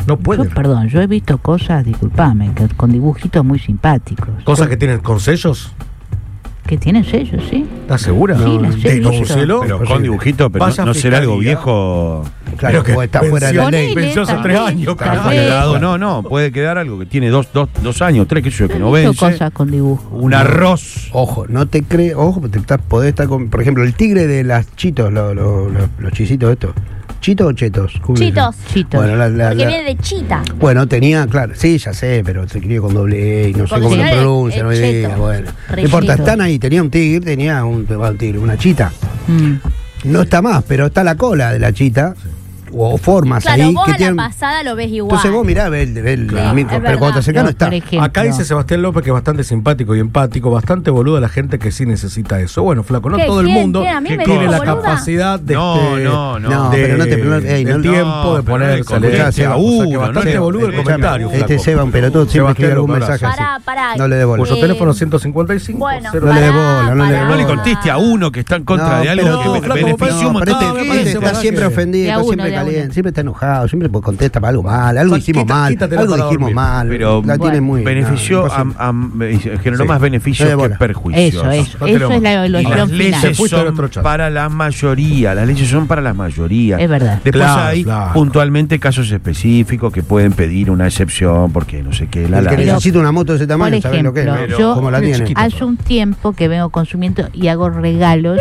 No puede. Perdón, yo he visto cosas, disculpame, con dibujitos muy simpáticos. Cosas que tienen con sellos. Que tienen sellos, ¿sí? ¿Estás segura? Sí, las he ¿De visto. cielo? Pero con dibujito, pero Vaya no será algo fiscalía. viejo. Claro, que que está fuera de la Ponele, ley. Venció hace tal 3 vez, años, tal carajo. vez. No, puede quedar algo que tiene 2 años, 3, que sé yo, que He no visto vence. cosas con dibujo. Un arroz. Ojo, no te crees, ojo, podés estar con, por ejemplo, el tigre de las chitos, los chisitos estos. ¿Chitos o chetos? ¿Cómo le dicen? Chitos. Chitos. Bueno, Porque viene de chita. bueno, tenía, claro, sí, ya sé, pero se escribe con doble E y no sé Porque cómo si lo no, pronuncian el hoy día. cheto. Bueno, no Re importa, cheto. están ahí, tenía un tigre, una chita. Mm. No está más, pero está la cola de la chita, o formas Claro, ahí vos que a tienen. la pasada lo ves igual. Entonces vos mirá, ves el Claro, micro, es pero cuando te verdad. acercás no No, está. por ejemplo. Acá dice Sebastián López que es bastante simpático y empático, bastante boludo la gente que sí necesita eso. Bueno, flaco, no ¿Qué? todo el ¿Quién? mundo ¿Quién? ¿A mí me tiene dijo la boluda? capacidad de No, No, de- pero no te- no, ey, del no, tiempo no, de pero ponerse no a leer. le O sea, que uno, bastante no boludo el le- comentario, Este flaco. Seba, un pelotudo, siempre escribe Sebastián algún López, mensaje así. Pará. No le dé bola. Cuyo Eh, teléfono 155. Bueno, cero- No le dé pará, bola, no le dé pará. No le bola. conteste a uno que está en contra No, de algo pero que no, be- flaco, beneficia un no, montón. pero de este gente. Este está parece siempre que- ofendido, de a está uno, siempre de a caliente, uno. siempre está enojado, siempre contesta para algo mal, algo hicimos mal, quítatela algo para dijimos dormir. mal, Pero la tiene muy benefició, imposible. generó Sí. más beneficios No le dé que bola. perjuicios. Eso No te lo es la Y evaluación las final. leyes Fuiste del son otro chat. para la mayoría, las leyes son para la mayoría. Es verdad. Después Claro, hay claro. puntualmente casos específicos que pueden pedir una excepción porque no sé qué, El que Pero- necesita una moto de ese tamaño, por ¿sabes lo que es? ejemplo, ¿no? yo- ¿Cómo la Tiene tiene? chiquita. Hace un tiempo que vengo consumiendo y hago regalos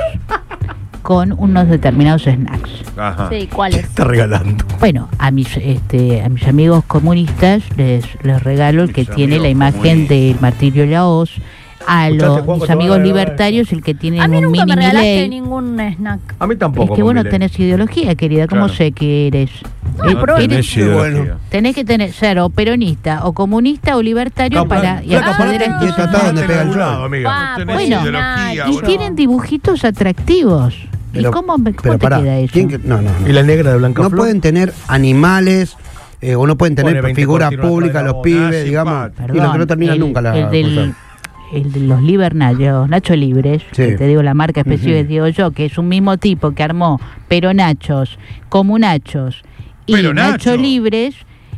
con unos determinados snacks. Ajá. Sí, ¿cuál es? Está regalando. Bueno, a mis amigos comunistas les regalo el que Mis tiene la amigos imagen comunistas. del Martirio Laos. A Escuchate, los Juanjo, mis te amigos van a regalar libertarios el que A tienen mí un nunca mini me regalaste Milei. ningún snack. A mí tampoco. Es que vos no Milei. tenés ideología, querida. ¿Cómo Claro. sé que eres? No Eres- tenés ideología. bueno. tenés que ser o peronista o comunista o libertario No, para y flaca, acceder parate a y estos está snacks. donde pega el sol. amiga. Ah, tenés pues, Bueno, ideología, Nacho. Y boludo. tienen dibujitos atractivos. ¿Y cómo pero te pará, queda eso? ¿quién que- no, no, no. Y la negra de Blanca No Flor. pueden tener animales o no pueden tener Pone 20 figuras cortinas públicas atrás de los la pibes, boca. digamos, Perdón, y lo que no termina nunca la el de los Libernachos, Nacho Libres, Sí. que te digo la marca específica que digo yo, que es un mismo tipo que armó Peronachos, Comunachos y Pero Nacho Nacho. Libres,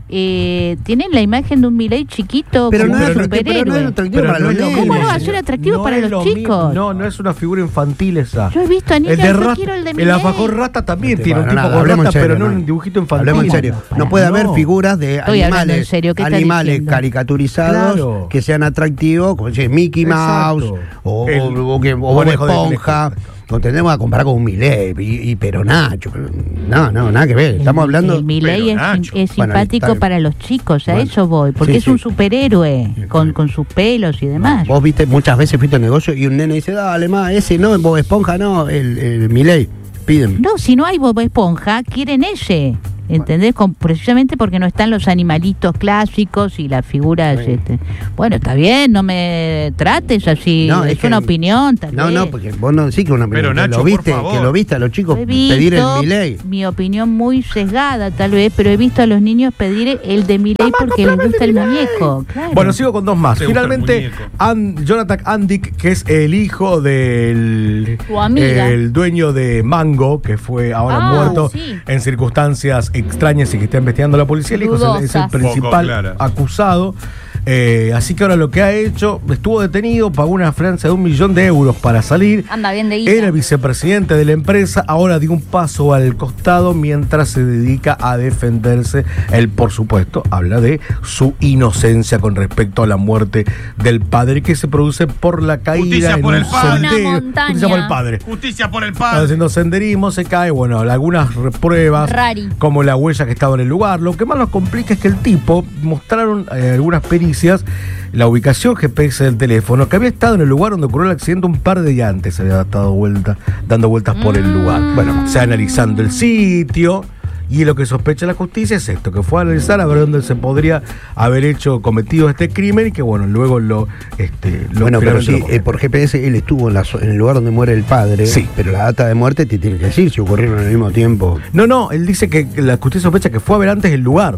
tienen la imagen de un Milei chiquito Pero como no un es atractivo, pero no es superhéroe. atractivo Pero para no los es lo nenes. ¿Cómo no va a mismo. ser atractivo No para es los lo chicos? mismo. No, no es una figura infantil esa. Yo he visto a niñas, El de yo Rata, quiero el de el Milei. alfajor rata también tiene un Bueno, tipo nada, con hablemos en rata, serio, pero no no. un dibujito infantil. Hablemos en serio. No puede haber No. figuras de Estoy hablando animales, en serio, ¿qué estás animales diciendo? caricaturizados Claro. que sean atractivos, como dice Mickey Mouse Exacto. o El Bob conejo de Esponja. conejo. Lo tendremos a comparar con un Milei y Peronacho. No, nada que ver. Estamos hablando. El Milei es, Nacho. es Bueno, simpático está bien. para los chicos, a Bueno, eso voy, porque sí, es sí. un superhéroe con sus pelos y demás. Vos viste, muchas veces fuiste al negocio y un nene dice, dale más, ese no, Bob Esponja no, el Milei. Piden. No, si no hay Bob Esponja, quieren ese. ¿Entendés? Precisamente porque no están los animalitos clásicos y las figuras. Bueno, está bien, no me trates así. No, es es que- una opinión, tal No, vez. no, porque vos no decís que una Pero, que Nacho, lo viste, por favor. que lo viste a los chicos He visto pedir el Milei. mi opinión muy sesgada, tal vez, pero he visto a los niños pedir el de Milei porque les gusta el muñeco. Claro. Bueno, sigo con dos más. Te gusta el Finalmente, muñeco. Jonathan Andick, que es el hijo del Tu amiga. el dueño de Mango, que fue ahora Ah, muerto sí. en circunstancias extrañas y que está investigando la policía. El hijo es el Dudosas. principal Poco claras. acusado. Así que ahora lo que ha hecho, estuvo detenido, pagó una fianza de 1 millón de euros para salir. Anda bien de guita. Era el vicepresidente de la empresa, ahora dio un paso al costado mientras se dedica a defenderse. Él, por supuesto, habla de su inocencia con respecto a la muerte del padre que se produce por la caída Justicia en por el un padre. Una sendero. montaña. Justicia por el padre. Justicia por el Estaba padre. haciendo senderismo, se cae, bueno, algunas pruebas, Rari. como la huella que estaba en el lugar. Lo que más nos complica es que el tipo mostraron algunas pericias, la ubicación GPS del teléfono, que había estado en el lugar donde ocurrió el accidente un par de días antes, había dando vueltas por el lugar. Bueno, se analizando el sitio. Y lo que sospecha la justicia es esto, que fue a analizar a ver dónde se podría haber cometido este crimen y que bueno, luego lo Bueno, pero finalmente sí, lo- por GPS él estuvo en el lugar donde muere el padre, Sí. pero la data de muerte te tiene que decir si ocurrieron al mismo tiempo. No, él dice que la justicia sospecha que fue a ver antes el lugar.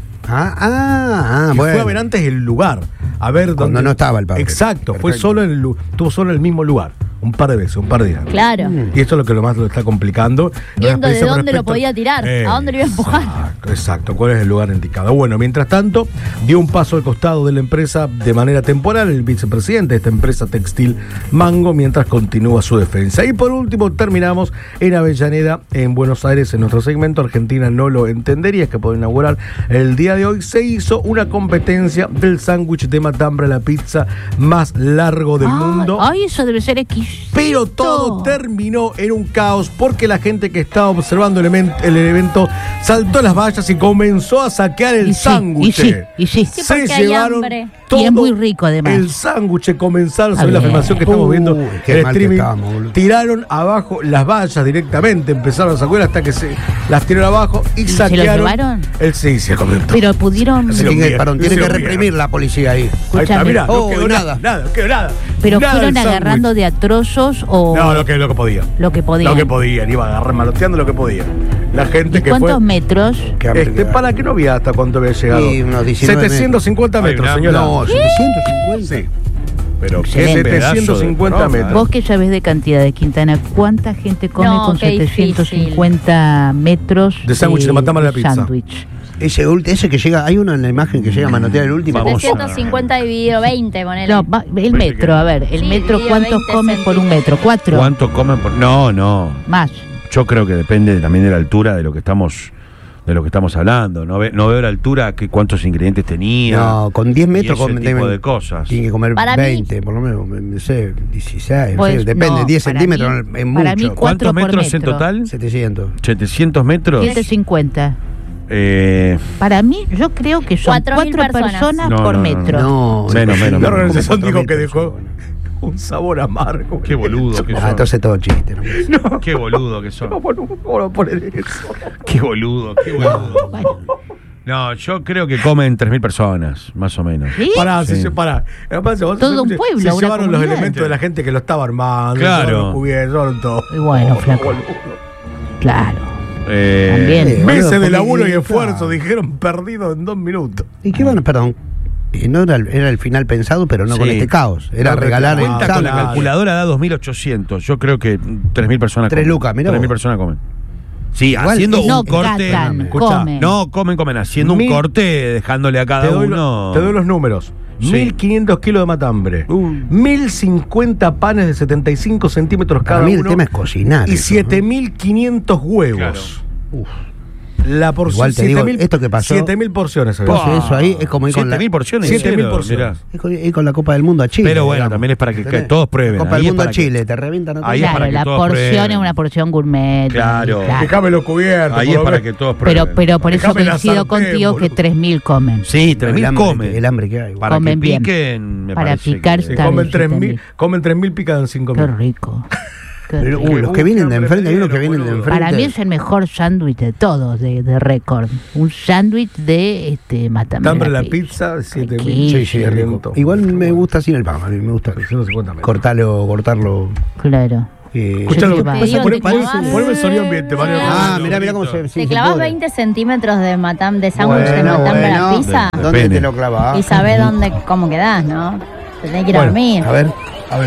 Ah, Que bueno. fue a ver antes el lugar. A ver Cuando dónde. no estaba el padre. Exacto, fue Perfecto. estuvo solo en el mismo lugar. un par de veces, un par de días. Claro. Y esto es lo que más lo está complicando. Viendo de Con dónde lo respecto- podía tirar, a dónde lo iba a empujar. Exacto, cuál es el lugar indicado. Bueno, mientras tanto, dio un paso al costado de la empresa de manera temporal el vicepresidente de esta empresa textil Mango, mientras continúa su defensa. Y por último, terminamos en Avellaneda, en Buenos Aires, en nuestro segmento Argentina no lo entendería, que puede inaugurar el día de hoy. Se hizo una competencia del sándwich de matambre, la pizza más largo del mundo. Ay, eso debe ser exquisito. Pero todo terminó en un caos porque la gente que estaba observando el evento saltó las vallas y comenzó a saquear el sándwich. Y sí. Sí, Se porque hay llevaron hambre. todo Y es muy rico, además. el sándwich. Comenzaron, Está sobre la bien. filmación que estamos viendo qué en mal que streaming, estábamos, boludo. tiraron abajo las vallas directamente, empezaron a sacar hasta que se las tiraron abajo y se lo saquearon. llevaron? Sí, se comentó. Pero pudieron. Sí, Tiene que, vieron, tiene sí, que lo reprimir vieron. la policía ahí. Ahí está, Escúchame. mirá, Oh, no quedó nada. nada, no quedó nada. Pero Nada fueron del sándwich. agarrando de a trozos o No, lo que podía. lo que podían. Lo que podían, iba a agarrar maloteando lo que podía. La gente ¿Y que cuántos fue. metros? Qué hambre que da. ¿Para qué no había hasta cuánto había llegado? Y unos 19 750 metros. metros, Ay, señora. No, 750. Sí. Pero Excelente. qué pedazo de 750 broma, metros. Vos que sabés de cantidad de Quintana, ¿cuánta gente come No, con qué 750 metros De sándwich de matambre a la pizza? sándwich? Ese que llega, hay uno en la imagen que llega a manotear el último. Vamos. 750 dividido 20, ponele. No, el metro, a ver, el Sí, metro, dividido ¿cuántos 20 comen por un metro? ¿4? ¿Cuánto comen por...? No. Más. Yo creo que depende también de la altura de lo que estamos hablando. No veo la altura que cuántos ingredientes tenía. No, con 10 metros y ese comen tipo de cosas. Tiene que comer Para mí- 20, por lo menos, no sé, 16, no Pues, sé, depende, no, 10 para centímetros mí- es para mí, mucho. cuatro ¿Cuántos por metros en metro. total? 700. 700 metros. 750. Eh, Para mí, yo creo que son 4.000 4 personas No, por no, no, metro. No, Menos. La organización Como dijo que 4.000 dejó personas. un sabor amargo. qué boludo que Ah, son. entonces todo chiste. ¿no? No, Qué boludo que son. ¿cómo no poner eso? Qué boludo. Bueno, No, yo creo que comen 3.000 personas, más o menos. ¿sí? Pará, Sí. pará. Además, vos- Todo un pueblo, Se una llevaron los comunidad. elementos de la gente que lo estaba armando. Claro. llevaron los cubiertos, llevaron todo. Y bueno, flaco. boludo. Claro. Eh, También. Meses Boludo, de laburo y porque- esfuerzo, claro. dijeron perdido en 2 minutos. ¿Y qué van? Perdón. No era el final pensado, pero no Sí. con este caos. Era No, regalar el Cuenta con la sándwich. calculadora, da 2.800. Yo creo que 3.000 personas 3 comen. lucas, mirá 3.000 vos. personas comen. Sí, Igual haciendo es- No un corte. catan, Escuchá, comen. no, comen. Haciendo un Mil- corte, dejándole a cada Te doy, uno. te doy los números. Sí. 1.500 kilos de matambre. 1.050 panes de 75 centímetros Para cada mí el uno. tema es cocinar. Y eso, 7.500 huevos. Claro. Uf. La porción. Igual te digo, 7.000 esto que pasó- 7.000 porciones. ¿no? Entonces, eso ahí es como ir con la, 7.000 porciones. 7.000 hicieron, porciones. mirá. ir con la Copa del Mundo a Chile. Pero bueno, digamos. también es para que ¿Entendés? todos prueben. Copa Ahí del es Mundo a para que- Chile, te revientan a todos. Ahí es para Claro, que la todos porción prueben. es una porción gourmet. Claro. Déjame los cubiertos. Ahí por es lo para menos. que todos prueben. Pero por eso Déjame la coincido sartén, contigo que boludo. 3.000 comen. Sí, El 3.000 hambre, comen. el hambre que hay. Para Comen que bien. piquen, me Para parece picar que- Sí, está comen bien, 3.000, comen 3.000 picadas en 5 Qué minutos. rico. Qué Pero, rico. los que vienen de Qué enfrente, hay unos que hambre, vienen de boludo. enfrente. Para mí es el mejor sándwich de todos, de récord. Un sándwich de matambre. Matambre la pizza, 7.000. Sí, Sí, es rico. rico. Igual me gusta sin el pan, a mí me gusta 150 metros. cortarlo. Claro. Escuchalo, Yo te digo, poneme te poneme el sonido ambiente, Mario. Ah, mirá cómo se. sí, ¿Te se clavas pudre. 20 centímetros de sándwich de Bueno, matambre a la bueno. pizza? De ¿Dónde pene. te lo clavas? Y sabés cómo quedás, ¿no? Te tenés que ir a Bueno, dormir. A ver.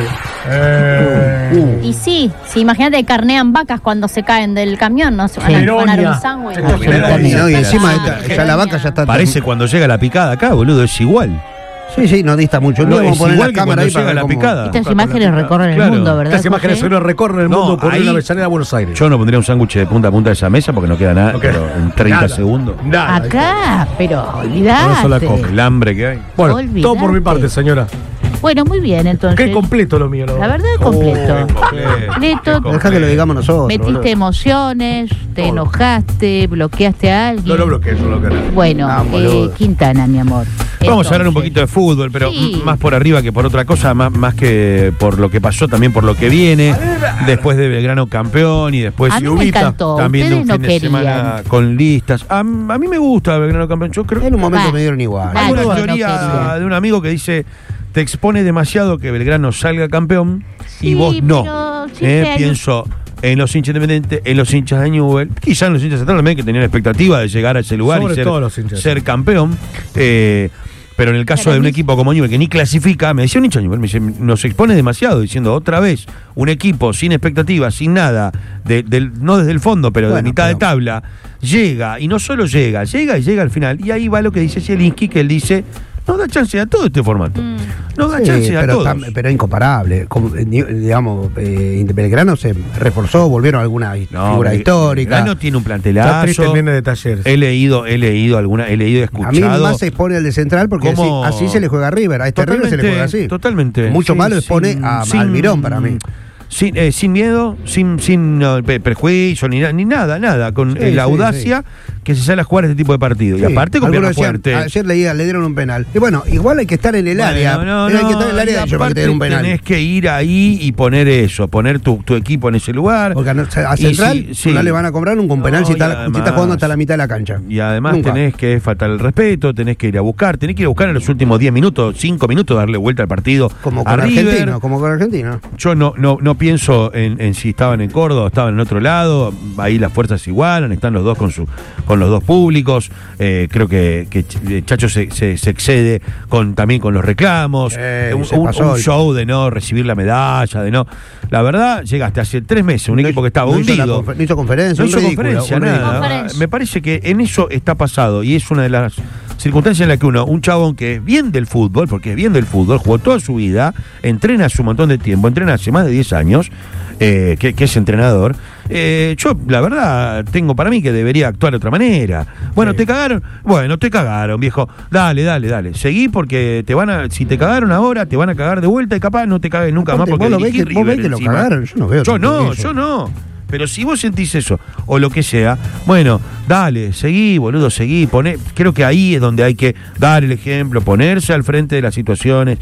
Y sí, imagínate, carnean vacas cuando se caen del camión, ¿no? Se van a Ironia. poner un sándwich. Absolutamente. No, y encima Ah, ya la vaca ya está. Parece cuando llega la picada acá, boludo, es igual. Sí, no dista mucho. No, vamos es a poner igual la que cámara cuando ahí para llega ver la cómo- picada. Estas imágenes recorren Claro. el mundo, ¿verdad? Estas imágenes José? hoy nos recorren el No, mundo por ahí- una Avellaneda a Buenos Aires. Yo no pondría un sándwich de punta a punta de esa mesa porque no queda nada, No queda pero en 30 nada. segundos. Nada. Acá, pero Una sola copa. olvidate. El hambre que hay. Bueno, Olvidate. todo por mi parte, señora. Bueno, muy bien, entonces. Qué completo lo mío, La verdad, completo. Completo. Deja que lo digamos nosotros. Metiste boludo. emociones, te Todo. enojaste, bloqueaste a alguien. No lo bloqueé, yo lo bloqueé. Bueno, Ah, boludo. Quintana, mi amor. Vamos a hablar un Entonces, poquito de fútbol, pero Sí. más por arriba que por otra cosa, más que por lo que pasó, también por lo que viene, después de Belgrano campeón y después A mí me Ubita, encantó, también de un ustedes fin no de semana querían. con listas. A mí me gusta Belgrano campeón, yo creo En un momento Va. me dieron igual. Va. hay una no, no teoría quería. de un amigo que dice, te expone demasiado que Belgrano salga campeón y Sí, vos no. pero sí que hay- Pienso en los hinchas independientes, en los hinchas de Newell, quizás en los hinchas centrales también que tenían expectativa de llegar a ese lugar Sobre y todo los hinchas. ser campeón. Pero en el caso Pero de un ni- equipo como Newell que ni clasifica, me decía un hincha de Newell, me dice, nos expone demasiado, diciendo otra vez, un equipo sin expectativas, sin nada, no desde el fondo, pero de Bueno, mitad de pero- tabla, llega, y no solo llega y llega al final. Y ahí va lo que dice Zielinski, que él dice, no da chance a todo este formato. No da Sí, chance a todos. pero es incomparable. Digamos, Belgrano se reforzó, volvieron alguna figura histórica. Belgrano tiene un Está triste el plantelazo. nene de Talleres. He leído y A mí escuchado. más se expone al de Central porque cómo- así se le juega a River. A este River se le juega así. Totalmente. Mucho Sí, malo expone a Almirón para mí. Sin miedo, sin prejuicio, ni nada, con Sí, la sí, audacia que se sale a jugar este tipo de partido. Y Sí. aparte con pierna Algunos decían, fuerte. ayer le dieron un penal. Y bueno, igual hay que estar en el área. Hay que estar en el área y de ellos para que aparte te den un penal. tenés que ir ahí y poner eso, poner tu equipo en ese lugar. Porque a Y Central sí, no le van a cobrar un penal si y está además- jugando hasta la mitad de la cancha. Y además Nunca. tenés que faltar el respeto, tenés que ir a buscar en los últimos 10 minutos, 5 minutos, darle vuelta al partido. Como a con River. Argentino. Yo no pienso en si estaban en Córdoba o estaban en otro lado. Ahí las fuerzas se igualan, están los dos con los dos públicos. Creo que Chacho se excede también con los reclamos. Un show de no recibir la medalla, de no. La verdad, llegaste hace 3 meses, un equipo que estaba hundido. No hizo conferencia, No hizo conferencia, un ridículo. nada. Conferencia. Me parece que en eso está pasado y es una de las circunstancias en las que un chabón que es bien del fútbol, porque es bien del fútbol, jugó toda su vida, entrena hace un montón de tiempo, entrena hace más de 10 años, que es entrenador. Yo, la verdad, tengo para mí que debería actuar de otra manera. Bueno, Sí. ¿te cagaron? Bueno, te cagaron, viejo. Dale. Seguí porque si te cagaron ahora, te van a cagar de vuelta y capaz no te caguen nunca Aparte, más porque vos ves dirigí que River lo encima. cagaron, yo no veo tanto eso. Yo no. Pero si vos sentís eso, o lo que sea, bueno, dale, seguí, boludo, seguí, creo que ahí es donde hay que dar el ejemplo, ponerse al frente de las situaciones.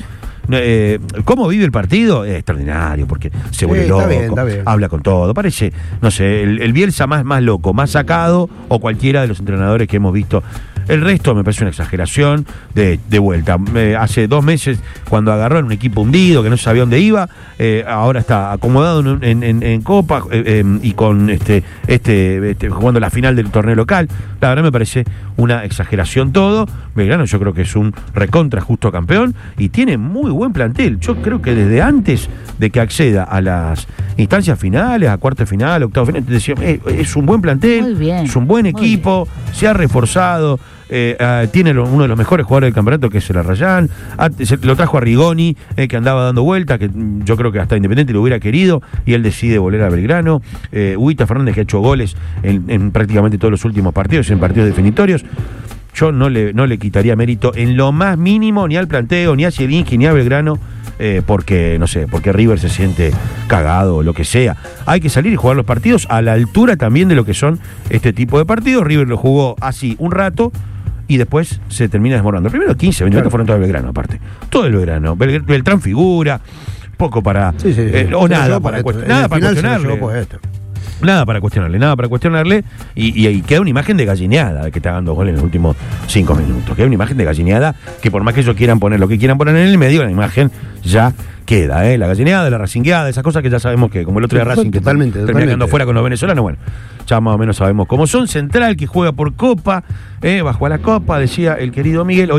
¿Cómo vive el partido? Es extraordinario, porque se vuelve Sí, loco, está bien. habla con todo. Parece, no sé, el Bielsa más loco, más sacado, o cualquiera de los entrenadores que hemos visto. El resto me parece una exageración de vuelta. Hace 2 meses, cuando agarró en un equipo hundido, que no sabía dónde iba, ahora está acomodado en Copa y con jugando la final del torneo local. La verdad me parece una exageración todo. Belgrano yo creo que es un recontra justo campeón y tiene muy buen plantel. Yo creo que desde antes de que acceda a las instancias finales, a cuartos de final, octavos de final, decía, es un buen plantel, Muy bien, es un buen muy equipo, se ha reforzado. Tiene uno de los mejores jugadores del campeonato, que es el Arrayán. Lo trajo a Rigoni, que andaba dando vueltas, que yo creo que hasta Independiente lo hubiera querido, y él decide volver a Belgrano. Huguita Fernández, que ha hecho goles en prácticamente todos los últimos partidos, en partidos definitorios. Yo no le quitaría mérito en lo más mínimo ni al planteo, ni a Zielinski, ni a Belgrano, porque River se siente cagado o lo que sea. Hay que salir y jugar los partidos a la altura también de lo que son este tipo de partidos. River lo jugó así un rato y después se termina desmoronando. Primero 15, 20 minutos fueron todo el Belgrano, aparte. Todo el Belgrano. Beltrán figura, poco para... Sí. o nada para cuestionarle. Nada para cuestionarle y queda una imagen de gallineada de que está dando goles en los últimos 5 minutos. Queda una imagen de gallineada que por más que ellos quieran poner lo que quieran poner en el medio, la imagen ya queda, la gallineada, la racingueada, esas cosas que ya sabemos que, como el otro día Racing, que termina quedando fuera con los venezolanos, bueno, ya más o menos sabemos cómo son. Central, que juega por Copa, va a jugar la Copa, decía el querido Miguel.